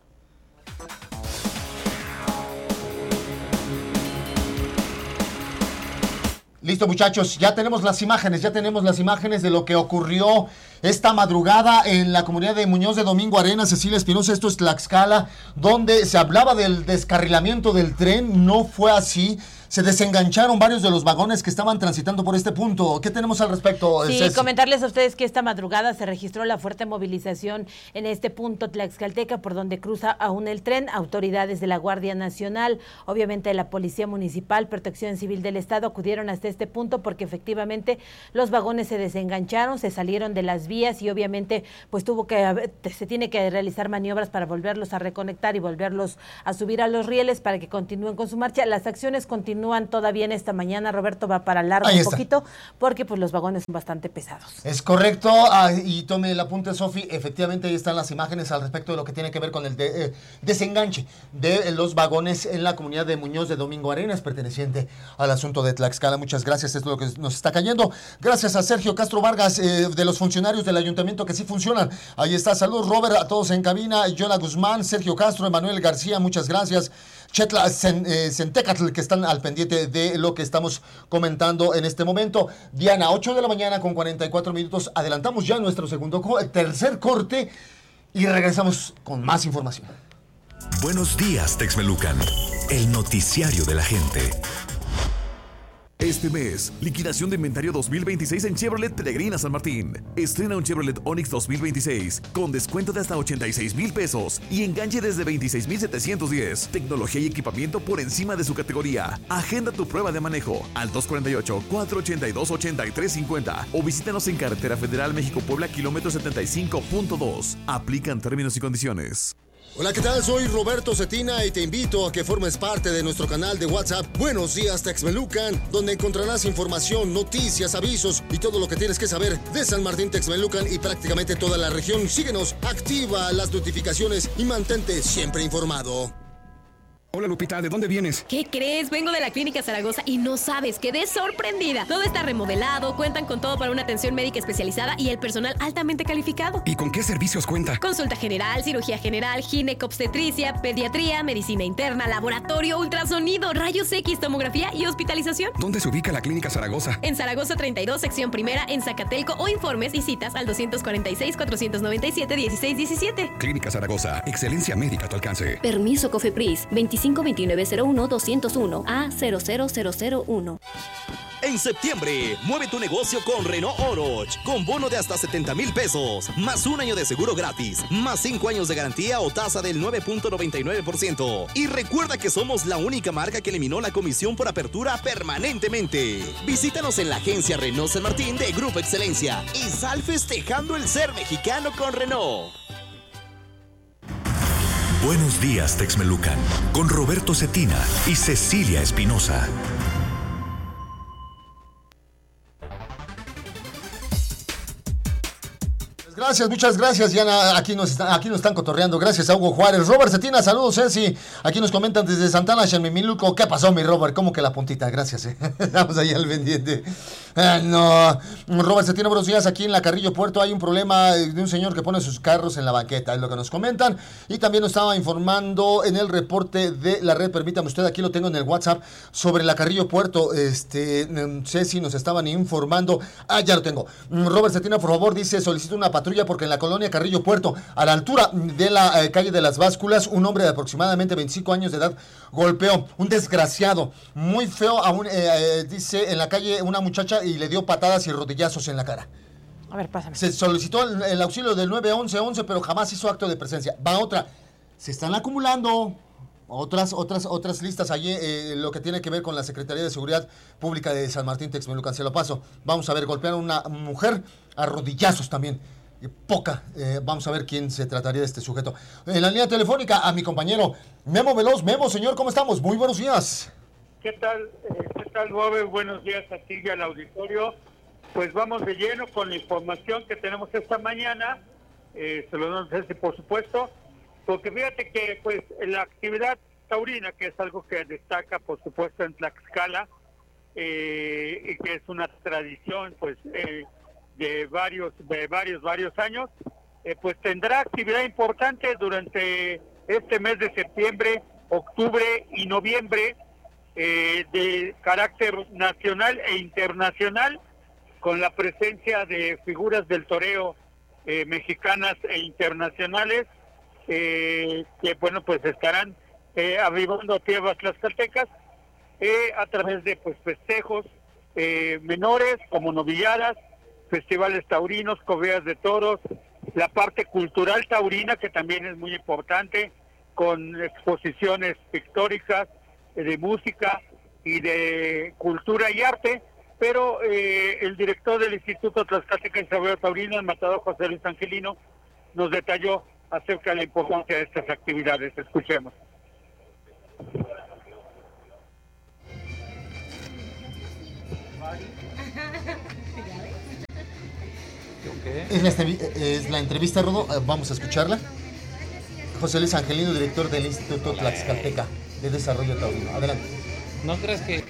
Listo, muchachos, ya tenemos las imágenes de lo que ocurrió esta madrugada en la comunidad de Muñoz de Domingo Arenas, Cecilia Espinosa. Esto es Tlaxcala, donde se hablaba del descarrilamiento del tren. No fue así. se desengancharon varios de los vagones que estaban transitando por este punto. ¿Qué tenemos al respecto, Sí, Ceci? comentarles a ustedes que esta madrugada se registró la fuerte movilización en este punto Tlaxcalteca, por donde cruza aún el tren. Autoridades de la Guardia Nacional, obviamente la Policía Municipal, Protección Civil del Estado, acudieron hasta este punto porque efectivamente los vagones se desengancharon, se salieron de las vías y obviamente pues se tiene que realizar maniobras para volverlos a reconectar y volverlos a subir a los rieles para que continúen con su marcha. Las acciones continúan todavía en esta mañana, Roberto, va para largo un poquito porque pues los vagones son bastante pesados. Es correcto, y tome el apunte, Sofi, efectivamente ahí están las imágenes al respecto de lo que tiene que ver con el desenganche de los vagones en la comunidad de Muñoz de Domingo Arenas, perteneciente al asunto de Tlaxcala. Muchas gracias, esto es lo que nos está cayendo. Gracias a Sergio Castro Vargas, de los funcionarios del ayuntamiento que sí funcionan. Ahí está, saludos Robert, a todos en cabina, Yola Guzmán, Sergio Castro, Emanuel García, muchas gracias. Chetla Centecatl, que están al pendiente de lo que estamos comentando en este momento. Diana, 8 de la mañana con 44 minutos. Adelantamos ya nuestro tercer corte y regresamos con más información. Buenos días, Texmelucan, el noticiario de la gente. Este mes, liquidación de inventario 2026 en Chevrolet Peregrina San Martín. Estrena un Chevrolet Onix 2026 con descuento de hasta 86,000 pesos y enganche desde 26,710. Tecnología y equipamiento por encima de su categoría. Agenda tu prueba de manejo al 248-482-8350 o visítanos en Carretera Federal México-Puebla, kilómetro 75.2. Aplican términos y condiciones. Hola, ¿qué tal? Soy Roberto Cetina y te invito a que formes parte de nuestro canal de WhatsApp Buenos Días Texmelucan, donde encontrarás información, noticias, avisos y todo lo que tienes que saber de San Martín Texmelucan y prácticamente toda la región. Síguenos, activa las notificaciones y mantente siempre informado. Hola Lupita, ¿de dónde vienes? ¿Qué crees? Vengo de la Clínica Zaragoza y no sabes, quedé sorprendida. Todo está remodelado, cuentan con todo para una atención médica especializada y el personal altamente calificado. ¿Y con qué servicios cuenta? Consulta general, cirugía general, ginecobstetricia, pediatría, medicina interna, laboratorio, ultrasonido, rayos X, tomografía y hospitalización. ¿Dónde se ubica la Clínica Zaragoza? En Zaragoza 32, sección primera, en Zacatelco, o informes y citas al 246-497-1617. Clínica Zaragoza, excelencia médica a tu alcance. Permiso COFEPRIS 252901-201 A00001. En septiembre, mueve tu negocio con Renault Oroch, con bono de hasta 70,000 pesos, más un año de seguro gratis, más 5 años de garantía o tasa del 9.99%. Y recuerda que somos la única marca que eliminó la comisión por apertura permanentemente. Visítanos en la agencia Renault San Martín de Grupo Excelencia y sal festejando el ser mexicano con Renault. Buenos días, Texmelucan, con Roberto Cetina y Cecilia Espinosa. Gracias, muchas gracias, Diana. Aquí nos están cotorreando. Gracias a Hugo Juárez. Robert Cetina, saludos, Ceci. Aquí nos comentan desde Santana, Xamimilco. ¿Qué pasó, mi Robert? ¿Cómo que la puntita? Gracias, Estamos ahí al pendiente. No. Robert Cetina, buenos días. Aquí en la Carrillo Puerto hay un problema de un señor que pone sus carros en la banqueta. Es lo que nos comentan. Y también nos estaba informando en el reporte de la red. Permítame usted, aquí lo tengo en el WhatsApp, sobre la Carrillo Puerto. Ceci, nos estaban informando. Ya lo tengo. Robert Cetina, por favor, dice, solicito una patrulla porque en la colonia Carrillo Puerto, a la altura de la calle de las Básculas, un hombre de aproximadamente 25 años de edad golpeó, un desgraciado, muy feo, dice, en la calle una muchacha y le dio patadas y rodillazos en la cara. A ver, pásame. Se solicitó el auxilio del 911, pero jamás hizo acto de presencia. Va otra. Se están acumulando otras listas allí, lo que tiene que ver con la Secretaría de Seguridad Pública de San Martín Texmelucan. Se lo paso. Vamos a ver, golpearon a una mujer a rodillazos también. Vamos a ver quién se trataría de este sujeto. En la línea telefónica a mi compañero Memo Veloz. Memo, señor, ¿cómo estamos? Muy buenos días. ¿Qué tal, Robert? Buenos días a ti y al auditorio. Pues vamos de lleno con la información que tenemos esta mañana. Se lo doy a Ceci, por supuesto, porque fíjate que pues la actividad taurina, que es algo que destaca, por supuesto, en Tlaxcala, y que es una tradición, pues, de varios años, pues tendrá actividad importante durante este mes de septiembre, octubre y noviembre, de carácter nacional e internacional, con la presencia de figuras del toreo mexicanas e internacionales, que bueno, pues estarán avivando tierras tlaxcaltecas. a través de pues festejos menores como novilladas, festivales taurinos, corridas de toros, la parte cultural taurina que también es muy importante, con exposiciones pictóricas, de música y de cultura y arte, pero el director del Instituto Tlaxcalteca de Desarrollo Taurino, el matador José Luis Angelino, nos detalló acerca de la importancia de estas actividades. Escuchemos. Es la entrevista, Rodo, vamos a escucharla. José Luis Angelino, director del Instituto Tlaxcalteca de Desarrollo Taurino. Adelante. ¿No crees que...?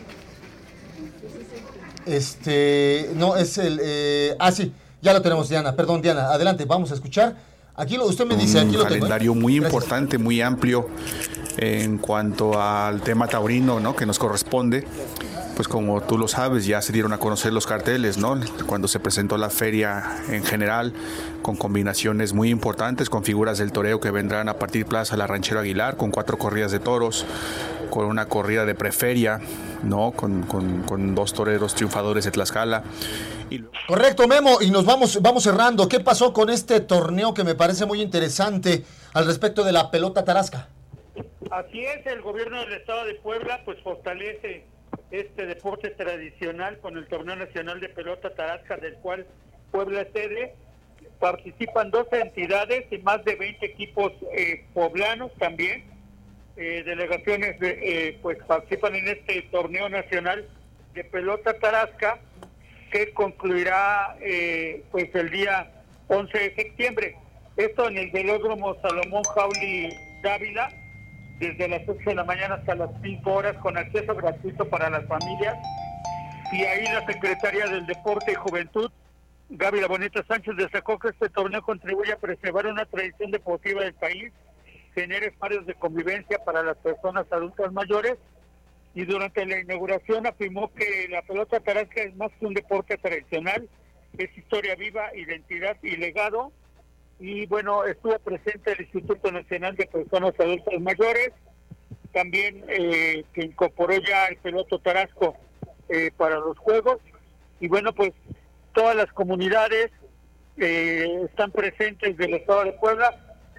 No, es el... sí, ya lo tenemos, Diana. Perdón, Diana, adelante, vamos a escuchar. Aquí usted me dice, aquí lo tengo. Un calendario muy importante, muy amplio en cuanto al tema taurino, ¿no?, que nos corresponde. Pues como tú lo sabes, ya se dieron a conocer los carteles, ¿no?, cuando se presentó la feria en general, con combinaciones muy importantes, con figuras del toreo que vendrán a partir Plaza La Ranchero Aguilar, con 4 corridas de toros, con una corrida de preferia, ¿no?, con 2 toreros triunfadores de Tlaxcala. Correcto, Memo, y nos vamos cerrando. ¿Qué pasó con este torneo que me parece muy interesante al respecto de la pelota tarasca? Así es, el gobierno del estado de Puebla pues fortalece este deporte tradicional con el Torneo Nacional de Pelota Tarasca, del cual Puebla es sede. Participan 12 entidades y más de 20 equipos poblanos también. Delegaciones pues participan en este Torneo Nacional de Pelota Tarasca, que concluirá pues el día 11 de septiembre. Esto en el velódromo Salomón Jauli Dávila, desde las 8 de la mañana hasta las 5 horas, con acceso gratuito para las familias. Y ahí la secretaria del Deporte y Juventud, Gaby La Bonita Sánchez, destacó que este torneo contribuye a preservar una tradición deportiva del país, genera espacios de convivencia para las personas adultas mayores, y durante la inauguración afirmó que la pelota tarasca es más que un deporte tradicional, es historia viva, identidad y legado. Y bueno, estuvo presente el Instituto Nacional de Personas Adultas Mayores, también que incorporó ya el peloto tarasco para los juegos. Y bueno, pues todas las comunidades están presentes del estado de Puebla,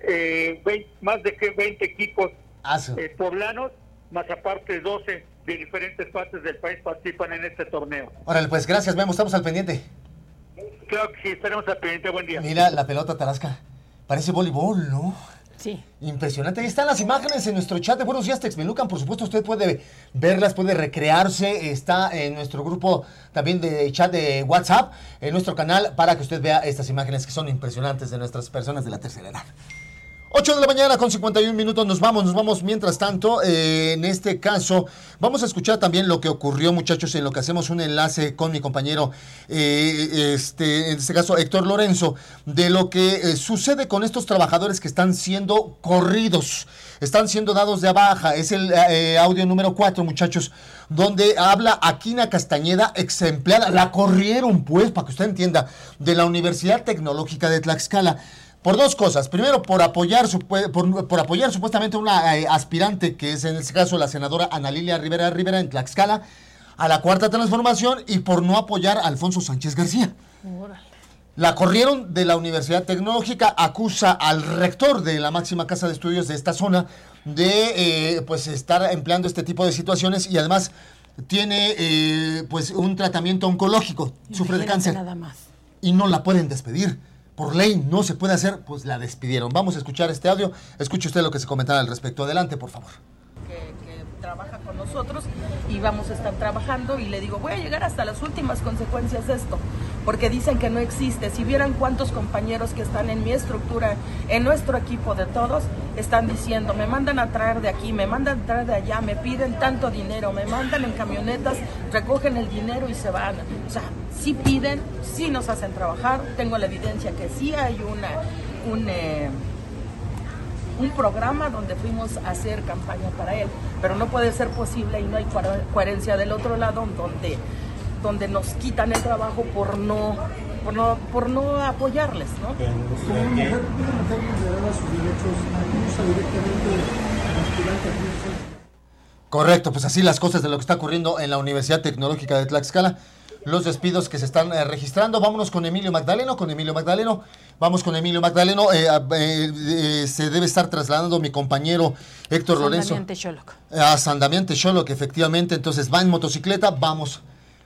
más de 20 equipos poblanos, más aparte 12 de diferentes partes del país participan en este torneo. Órale, pues gracias, Memo, estamos al pendiente. Claro que sí, estaremos al pendiente, buen día. Mira, la pelota tarasca, parece voleibol, ¿no? Sí. Impresionante, ahí están las imágenes en nuestro chat de Buenos Días Texmelucan, por supuesto usted puede verlas, puede recrearse, está en nuestro grupo también de chat de WhatsApp, en nuestro canal, para que usted vea estas imágenes que son impresionantes de nuestras personas de la tercera edad. 8 de la mañana con 51 minutos, nos vamos. Mientras tanto, en este caso, vamos a escuchar también lo que ocurrió, muchachos, en lo que hacemos un enlace con mi compañero, en este caso Héctor Lorenzo, de lo que sucede con estos trabajadores que están siendo corridos, están siendo dados de baja. Es el audio número 4, muchachos, donde habla Aquina Castañeda, ex empleada, la corrieron, pues, para que usted entienda, de la Universidad Tecnológica de Tlaxcala. Por 2 cosas. Primero, por apoyar supuestamente a una aspirante, que es en este caso la senadora Ana Lilia Rivera en Tlaxcala, a la Cuarta Transformación, y por no apoyar a Alfonso Sánchez García. Órale. La corrieron de la Universidad Tecnológica, acusa al rector de la máxima casa de estudios de esta zona de pues estar empleando este tipo de situaciones, y además tiene pues un tratamiento oncológico, sufre de cáncer. Nada más. Y no la pueden despedir. Por ley no se puede hacer, pues la despidieron. Vamos a escuchar este audio. Escuche usted lo que se comentaba al respecto. Adelante, por favor. Que trabaja con nosotros y vamos a estar trabajando, y le digo, voy a llegar hasta las últimas consecuencias de esto, porque dicen que no existe. Si vieran cuántos compañeros que están en mi estructura, en nuestro equipo de todos, están diciendo, me mandan a traer de aquí, me mandan a traer de allá, me piden tanto dinero, me mandan en camionetas, recogen el dinero y se van. O sea, sí piden, sí nos hacen trabajar. Tengo la evidencia que sí hay un programa donde fuimos a hacer campaña para él, pero no puede ser posible, y no hay coherencia del otro lado, donde nos quitan el trabajo por no apoyarles, ¿no? Como una mujer puede mantener vulneradas sus derechos, acusa directamente al aspirante a Correcto, pues así las cosas de lo que está ocurriendo en la Universidad Tecnológica de Tlaxcala. Los despidos que se están registrando. Vámonos con Emilio Magdaleno. Vamos con Emilio Magdaleno. Se debe estar trasladando mi compañero Héctor Lorenzo a San Damián Texoloc, efectivamente. Entonces va en motocicleta. Vamos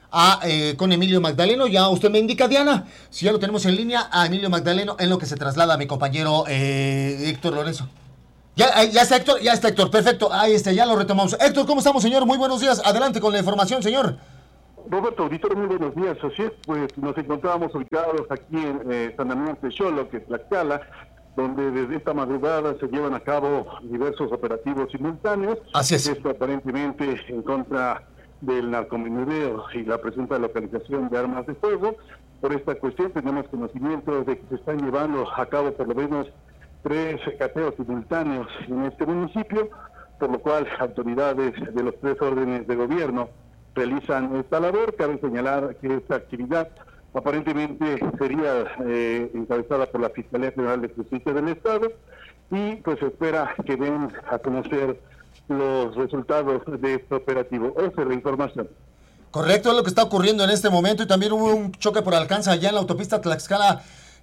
con Emilio Magdaleno. Ya usted me indica, Diana, si ya lo tenemos en línea, a Emilio Magdaleno, en lo que se traslada a mi compañero Héctor Lorenzo. Ya está Héctor, perfecto. Ahí está, ya lo retomamos. Héctor, ¿cómo estamos, señor? Muy buenos días. Adelante con la información, señor. Roberto, auditor, muy buenos días. Así es, pues nos encontrábamos ubicados aquí en San Damián Texoloc, en Tlaxcala, donde desde esta madrugada se llevan a cabo diversos operativos simultáneos. Así es. Esto aparentemente en contra del narcomenudeo y la presunta localización de armas de fuego. Por esta cuestión tenemos conocimiento de que se están llevando a cabo por lo menos 3 cateos simultáneos en este municipio, por lo cual autoridades de los 3 órdenes de gobierno realizan esta labor. Cabe señalar que esta actividad aparentemente sería encabezada por la Fiscalía General de Justicia del Estado y pues se espera que den a conocer los resultados de este operativo. Esa es la información. Correcto, es lo que está ocurriendo en este momento, y también hubo un choque por alcance allá en la autopista Tlaxcala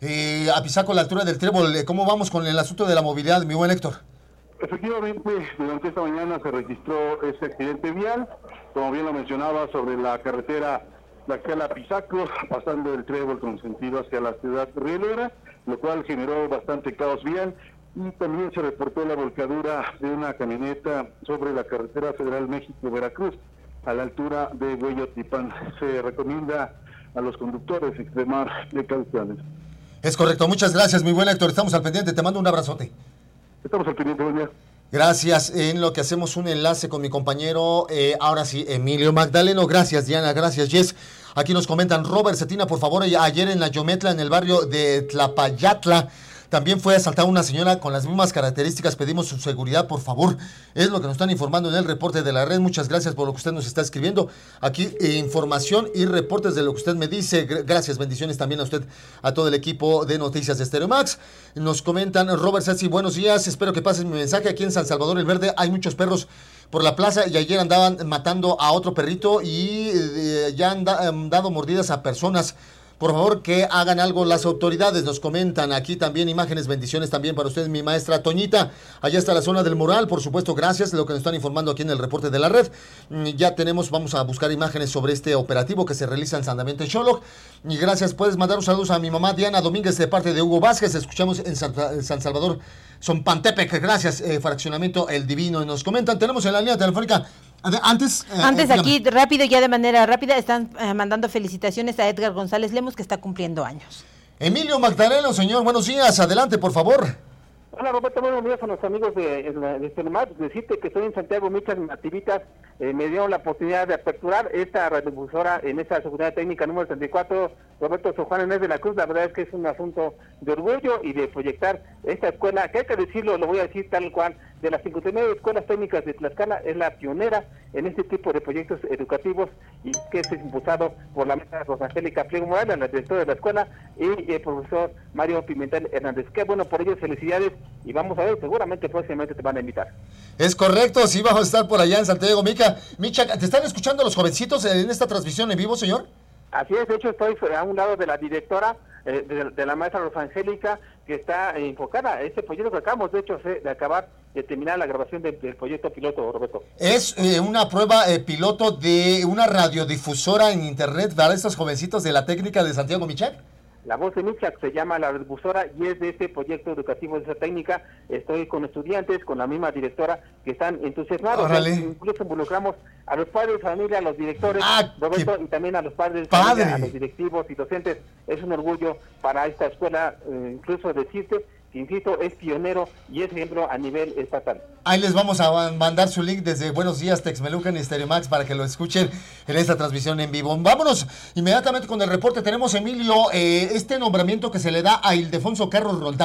a Pisaco, a la altura del Trébol. ¿Cómo vamos con el asunto de la movilidad, mi buen Héctor? Efectivamente, durante esta mañana se registró ese accidente vial, como bien lo mencionaba, sobre la carretera Tlaxcala-Pisaco, pasando el Trébol con sentido hacia la ciudad rielera, lo cual generó bastante caos vial, y también se reportó la volcadura de una camioneta sobre la carretera Federal México-Veracruz, a la altura de Hueyotlipan. Se recomienda a los conductores extremar precauciones. Es correcto, muchas gracias, mi buen Héctor, estamos al pendiente, te mando un abrazote. Estamos al pendiente, buen día. Gracias, en lo que hacemos un enlace con mi compañero, ahora sí, Emilio Magdaleno. Gracias, Diana, gracias, Jess. Aquí nos comentan, Robert Cetina, por favor, ayer en la Yometla, en el barrio de Tlapayatla, también fue asaltada una señora con las mismas características. Pedimos su seguridad, por favor. Es lo que nos están informando en el reporte de la red. Muchas gracias por lo que usted nos está escribiendo. Aquí información y reportes de lo que usted me dice. Gracias, bendiciones también a usted, a todo el equipo de Noticias de Stereo Max. Nos comentan, Robert Satsi, buenos días. Espero que pasen mi mensaje. Aquí en San Salvador el Verde hay muchos perros por la plaza y ayer andaban matando a otro perrito y ya han dado mordidas a personas. Por favor, que hagan algo las autoridades, nos comentan aquí también imágenes, bendiciones también para usted, mi maestra Toñita. Allá está la zona del Moral, por supuesto, gracias, lo que nos están informando aquí en el reporte de la red. Ya tenemos, vamos a buscar imágenes sobre este operativo que se realiza en San Damián Texoloc. Y gracias, puedes mandar un saludo a mi mamá Diana Domínguez de parte de Hugo Vázquez. Escuchamos en San Salvador, Zompantepec, gracias, fraccionamiento El Divino. Y nos comentan, tenemos en la línea telefónica. Antes aquí, rápido, ya de manera rápida, están mandando felicitaciones a Edgar González Lemos, que está cumpliendo años. Emilio Magdaleno, señor, buenos días, adelante, por favor. Hola, Roberto, buenos días a los amigos de Stereo. Decirte que estoy en Santiago Michas, Nativitas, me dieron la oportunidad de aperturar esta radiodifusora en esta secundaria técnica número 34, Roberto San Juan Inés de la Cruz. La verdad es que es un asunto de orgullo y de proyectar esta escuela, que hay que decirlo, lo voy a decir tal cual, de las 59 escuelas técnicas de Tlaxcala, es la pionera en este tipo de proyectos educativos y que es impulsado por la maestra Rosangélica Pliego Morales, la directora de la escuela, y el profesor Mario Pimentel Hernández. Qué bueno por ellos, felicidades, y vamos a ver, seguramente próximamente te van a invitar. Es correcto, sí, vamos a estar por allá en Santiago Micha, ¿te están escuchando los jovencitos en esta transmisión en vivo, señor? Así es, de hecho estoy a un lado de la directora, de la maestra Rosangélica, que está enfocada a este proyecto que acabamos, de hecho, de acabar de terminar la grabación del proyecto piloto, Roberto. Es una prueba piloto de una radiodifusora en internet para estos jovencitos de la técnica de Santiago Michac. La Voz de Michac se llama la radiodifusora y es de este proyecto educativo de esa técnica. Estoy con estudiantes, con la misma directora, que están entusiasmados. Incluso involucramos a los padres de familia, a los directores, Roberto, y también a los padres de familia, a los directivos y docentes. Es un orgullo para esta escuela, incluso decirte que, insisto, es pionero y es ejemplo a nivel estatal. Ahí les vamos a mandar su link desde Buenos Días Texmelucan y Stereo Max para que lo escuchen en esta transmisión en vivo. Vámonos inmediatamente con el reporte. Tenemos, Emilio, este nombramiento que se le da a Ildefonso Carlos Roldán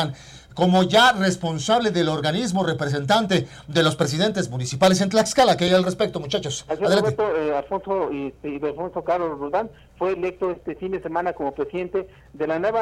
como ya responsable del organismo representante de los presidentes municipales en Tlaxcala. ¿Qué hay al respecto, muchachos? Adelante. Alfonso Carlos Roldán fue electo este fin de semana como presidente de la nueva,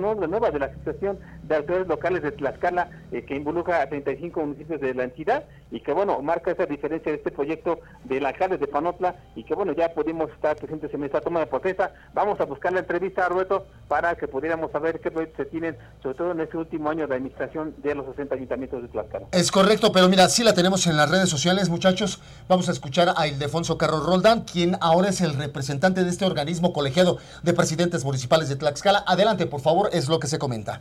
de la Asociación de Autoridades Locales de Tlaxcala, que involucra a 35 municipios de la entidad, y que marca esa diferencia de este proyecto del alcalde de Panotla, y que ya pudimos estar presentes en esta toma de protesta. Vamos a buscar la entrevista, Roberto, para que pudiéramos saber qué proyectos se tienen, sobre todo en este último año de administración de los 60 ayuntamientos de Tlaxcala. Es correcto, pero mira, sí la tenemos en las redes sociales, muchachos. Vamos a escuchar a Ildefonso Carlos Roldán, quien ahora es el representante de este organismo colegiado de presidentes municipales de Tlaxcala. Adelante, por favor, es lo que se comenta.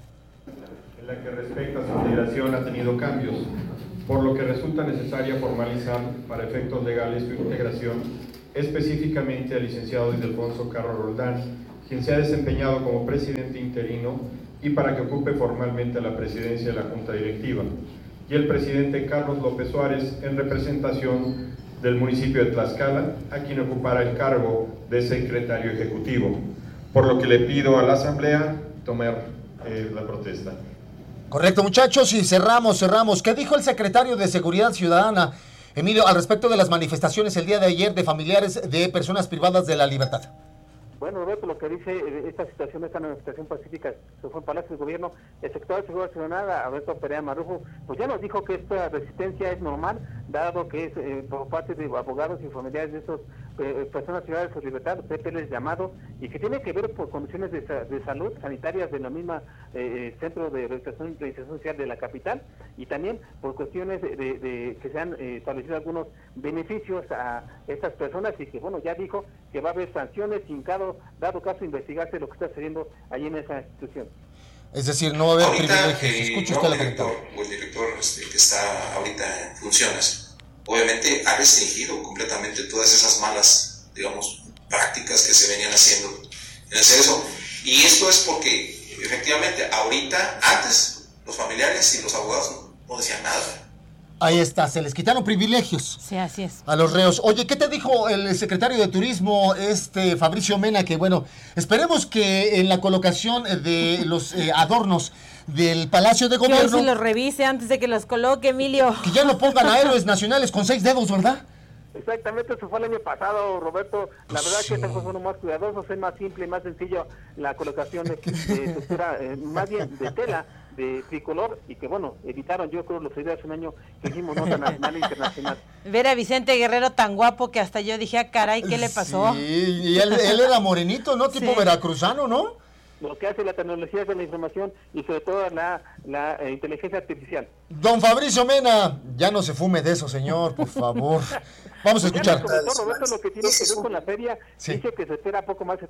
En la que respecta a su integración ha tenido cambios, por lo que resulta necesaria formalizar para efectos legales su integración, específicamente al licenciado Ildefonso Carlos Roldán, quien se ha desempeñado como presidente interino y para que ocupe formalmente la presidencia de la Junta Directiva, y el presidente Carlos López Suárez en representación del municipio de Tlaxcala, a quien ocupará el cargo de secretario ejecutivo, por lo que le pido a la Asamblea tomar la protesta. Correcto, muchachos, y cerramos. ¿Qué dijo el secretario de Seguridad Ciudadana, Emilio, al respecto de las manifestaciones el día de ayer de familiares de personas privadas de la libertad? Bueno, Roberto, lo que dice esta manifestación pacífica que fue en Palacio del Gobierno, el secretario de Seguridad Ciudadana, Alberto Perea Marrufo, pues ya nos dijo que esta resistencia es normal, dado que es por parte de abogados y familiares de estos personas privadas de su libertad, PPL llamado, y que tiene que ver por condiciones de salud sanitarias de la misma Centro de Rehabilitación y Reinserción Social de la capital, y también por cuestiones de que se han establecido algunos beneficios a estas personas, y que ya dijo que va a haber sanciones sin dado caso investigarse lo que está sucediendo allí en esa institución. Es decir, no va a haber privilegios. Escucha usted la director, o el director que está ahorita en funciones, obviamente ha restringido completamente todas esas malas, prácticas que se venían haciendo en hacer eso. Y esto es porque, efectivamente, ahorita, antes, los familiares y los abogados no decían nada. Ahí está, se les quitaron privilegios. Sí, así es. A los reos. Oye, ¿qué te dijo el secretario de Turismo, Fabricio Mena? Que esperemos que en la colocación de los adornos del Palacio de Gobierno... Que hoy se los revise antes de que los coloque, Emilio. Que ya no pongan a héroes nacionales con 6 dedos, ¿verdad? Exactamente, eso fue el año pasado, Roberto. La verdad es que esta fue más cuidadosos, es más simple y más sencillo la colocación de textura, más bien de tela, de tricolor, y que evitaron, yo creo, los ideas un año que hicimos nota nacional e internacional. Ver a Vicente Guerrero tan guapo que hasta yo dije, caray, ¿qué le pasó? Sí, y él era morenito, ¿no? Tipo veracruzano, ¿no? Lo que hace la tecnología de la información y sobre todo la inteligencia artificial. Don Fabricio Mena, ya no se fume de eso, señor, por favor. Vamos a escuchar. Roberto, lo que tiene que ver con la feria, dice que se espera poco más de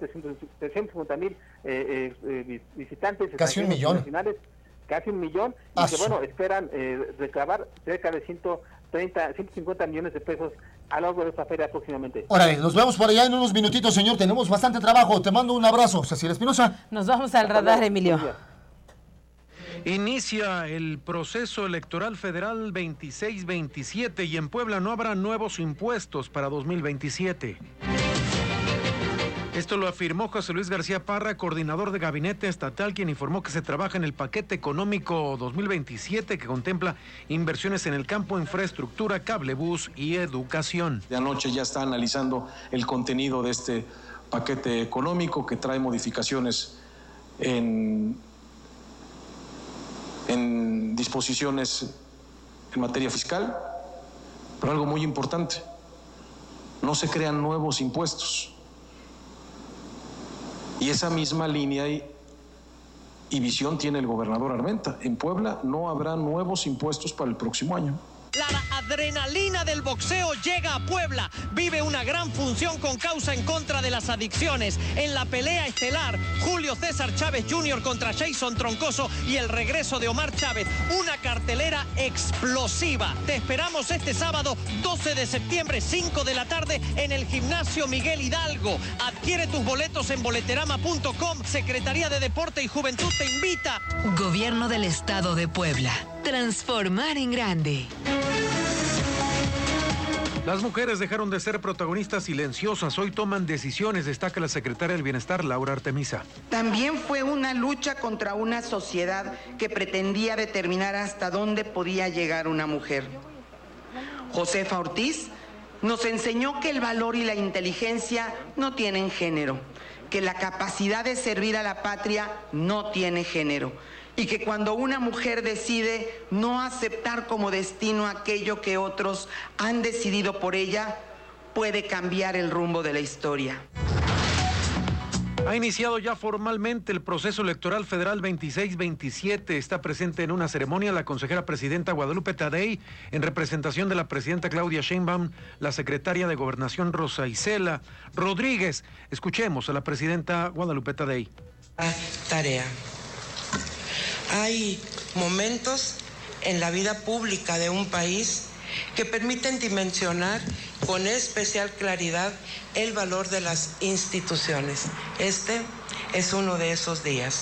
750,000 visitantes. Casi 1 millón. Casi 1 millón, y que esperan recabar cerca de 150 millones de pesos a lo largo de esta feria próximamente. Órale, nos vemos por allá en unos minutitos, señor. Tenemos bastante trabajo. Te mando un abrazo, Cecilia Espinosa. Nos vamos al radar, Emilio. Inicia el proceso electoral federal 26-27 y en Puebla no habrá nuevos impuestos para 2027. Esto lo afirmó José Luis García Parra, coordinador de gabinete estatal, quien informó que se trabaja en el paquete económico 2027 que contempla inversiones en el campo, infraestructura, cablebús y educación. De anoche ya está analizando el contenido de este paquete económico que trae modificaciones en disposiciones en materia fiscal, pero algo muy importante, no se crean nuevos impuestos. Y esa misma línea y visión tiene el gobernador Armenta. En Puebla no habrá nuevos impuestos para el próximo año. La adrenalina del boxeo llega a Puebla. Vive una gran función con causa en contra de las adicciones. En la pelea estelar, Julio César Chávez Jr. contra Jason Troncoso y el regreso de Omar Chávez. Una cartelera explosiva. Te esperamos este sábado 12 de septiembre, 5 de la tarde, en el Gimnasio Miguel Hidalgo. Adquiere tus boletos en boleterama.com. Secretaría de Deporte y Juventud te invita. Gobierno del Estado de Puebla. Transformar en grande. Las mujeres dejaron de ser protagonistas silenciosas, hoy toman decisiones, destaca la secretaria del Bienestar, Laura Artemisa. También fue una lucha contra una sociedad que pretendía determinar hasta dónde podía llegar una mujer. Josefa Ortiz nos enseñó que el valor y la inteligencia no tienen género, que la capacidad de servir a la patria no tiene género, y que cuando una mujer decide no aceptar como destino aquello que otros han decidido por ella, puede cambiar el rumbo de la historia. Ha iniciado ya formalmente el proceso electoral federal 26-27. Está presente en una ceremonia la consejera presidenta Guadalupe Tadei, en representación de la presidenta Claudia Sheinbaum, la secretaria de Gobernación Rosa Isela Rodríguez. Escuchemos a la presidenta Guadalupe Tadei. Tarea. Hay momentos en la vida pública de un país que permiten dimensionar con especial claridad el valor de las instituciones. Este es uno de esos días.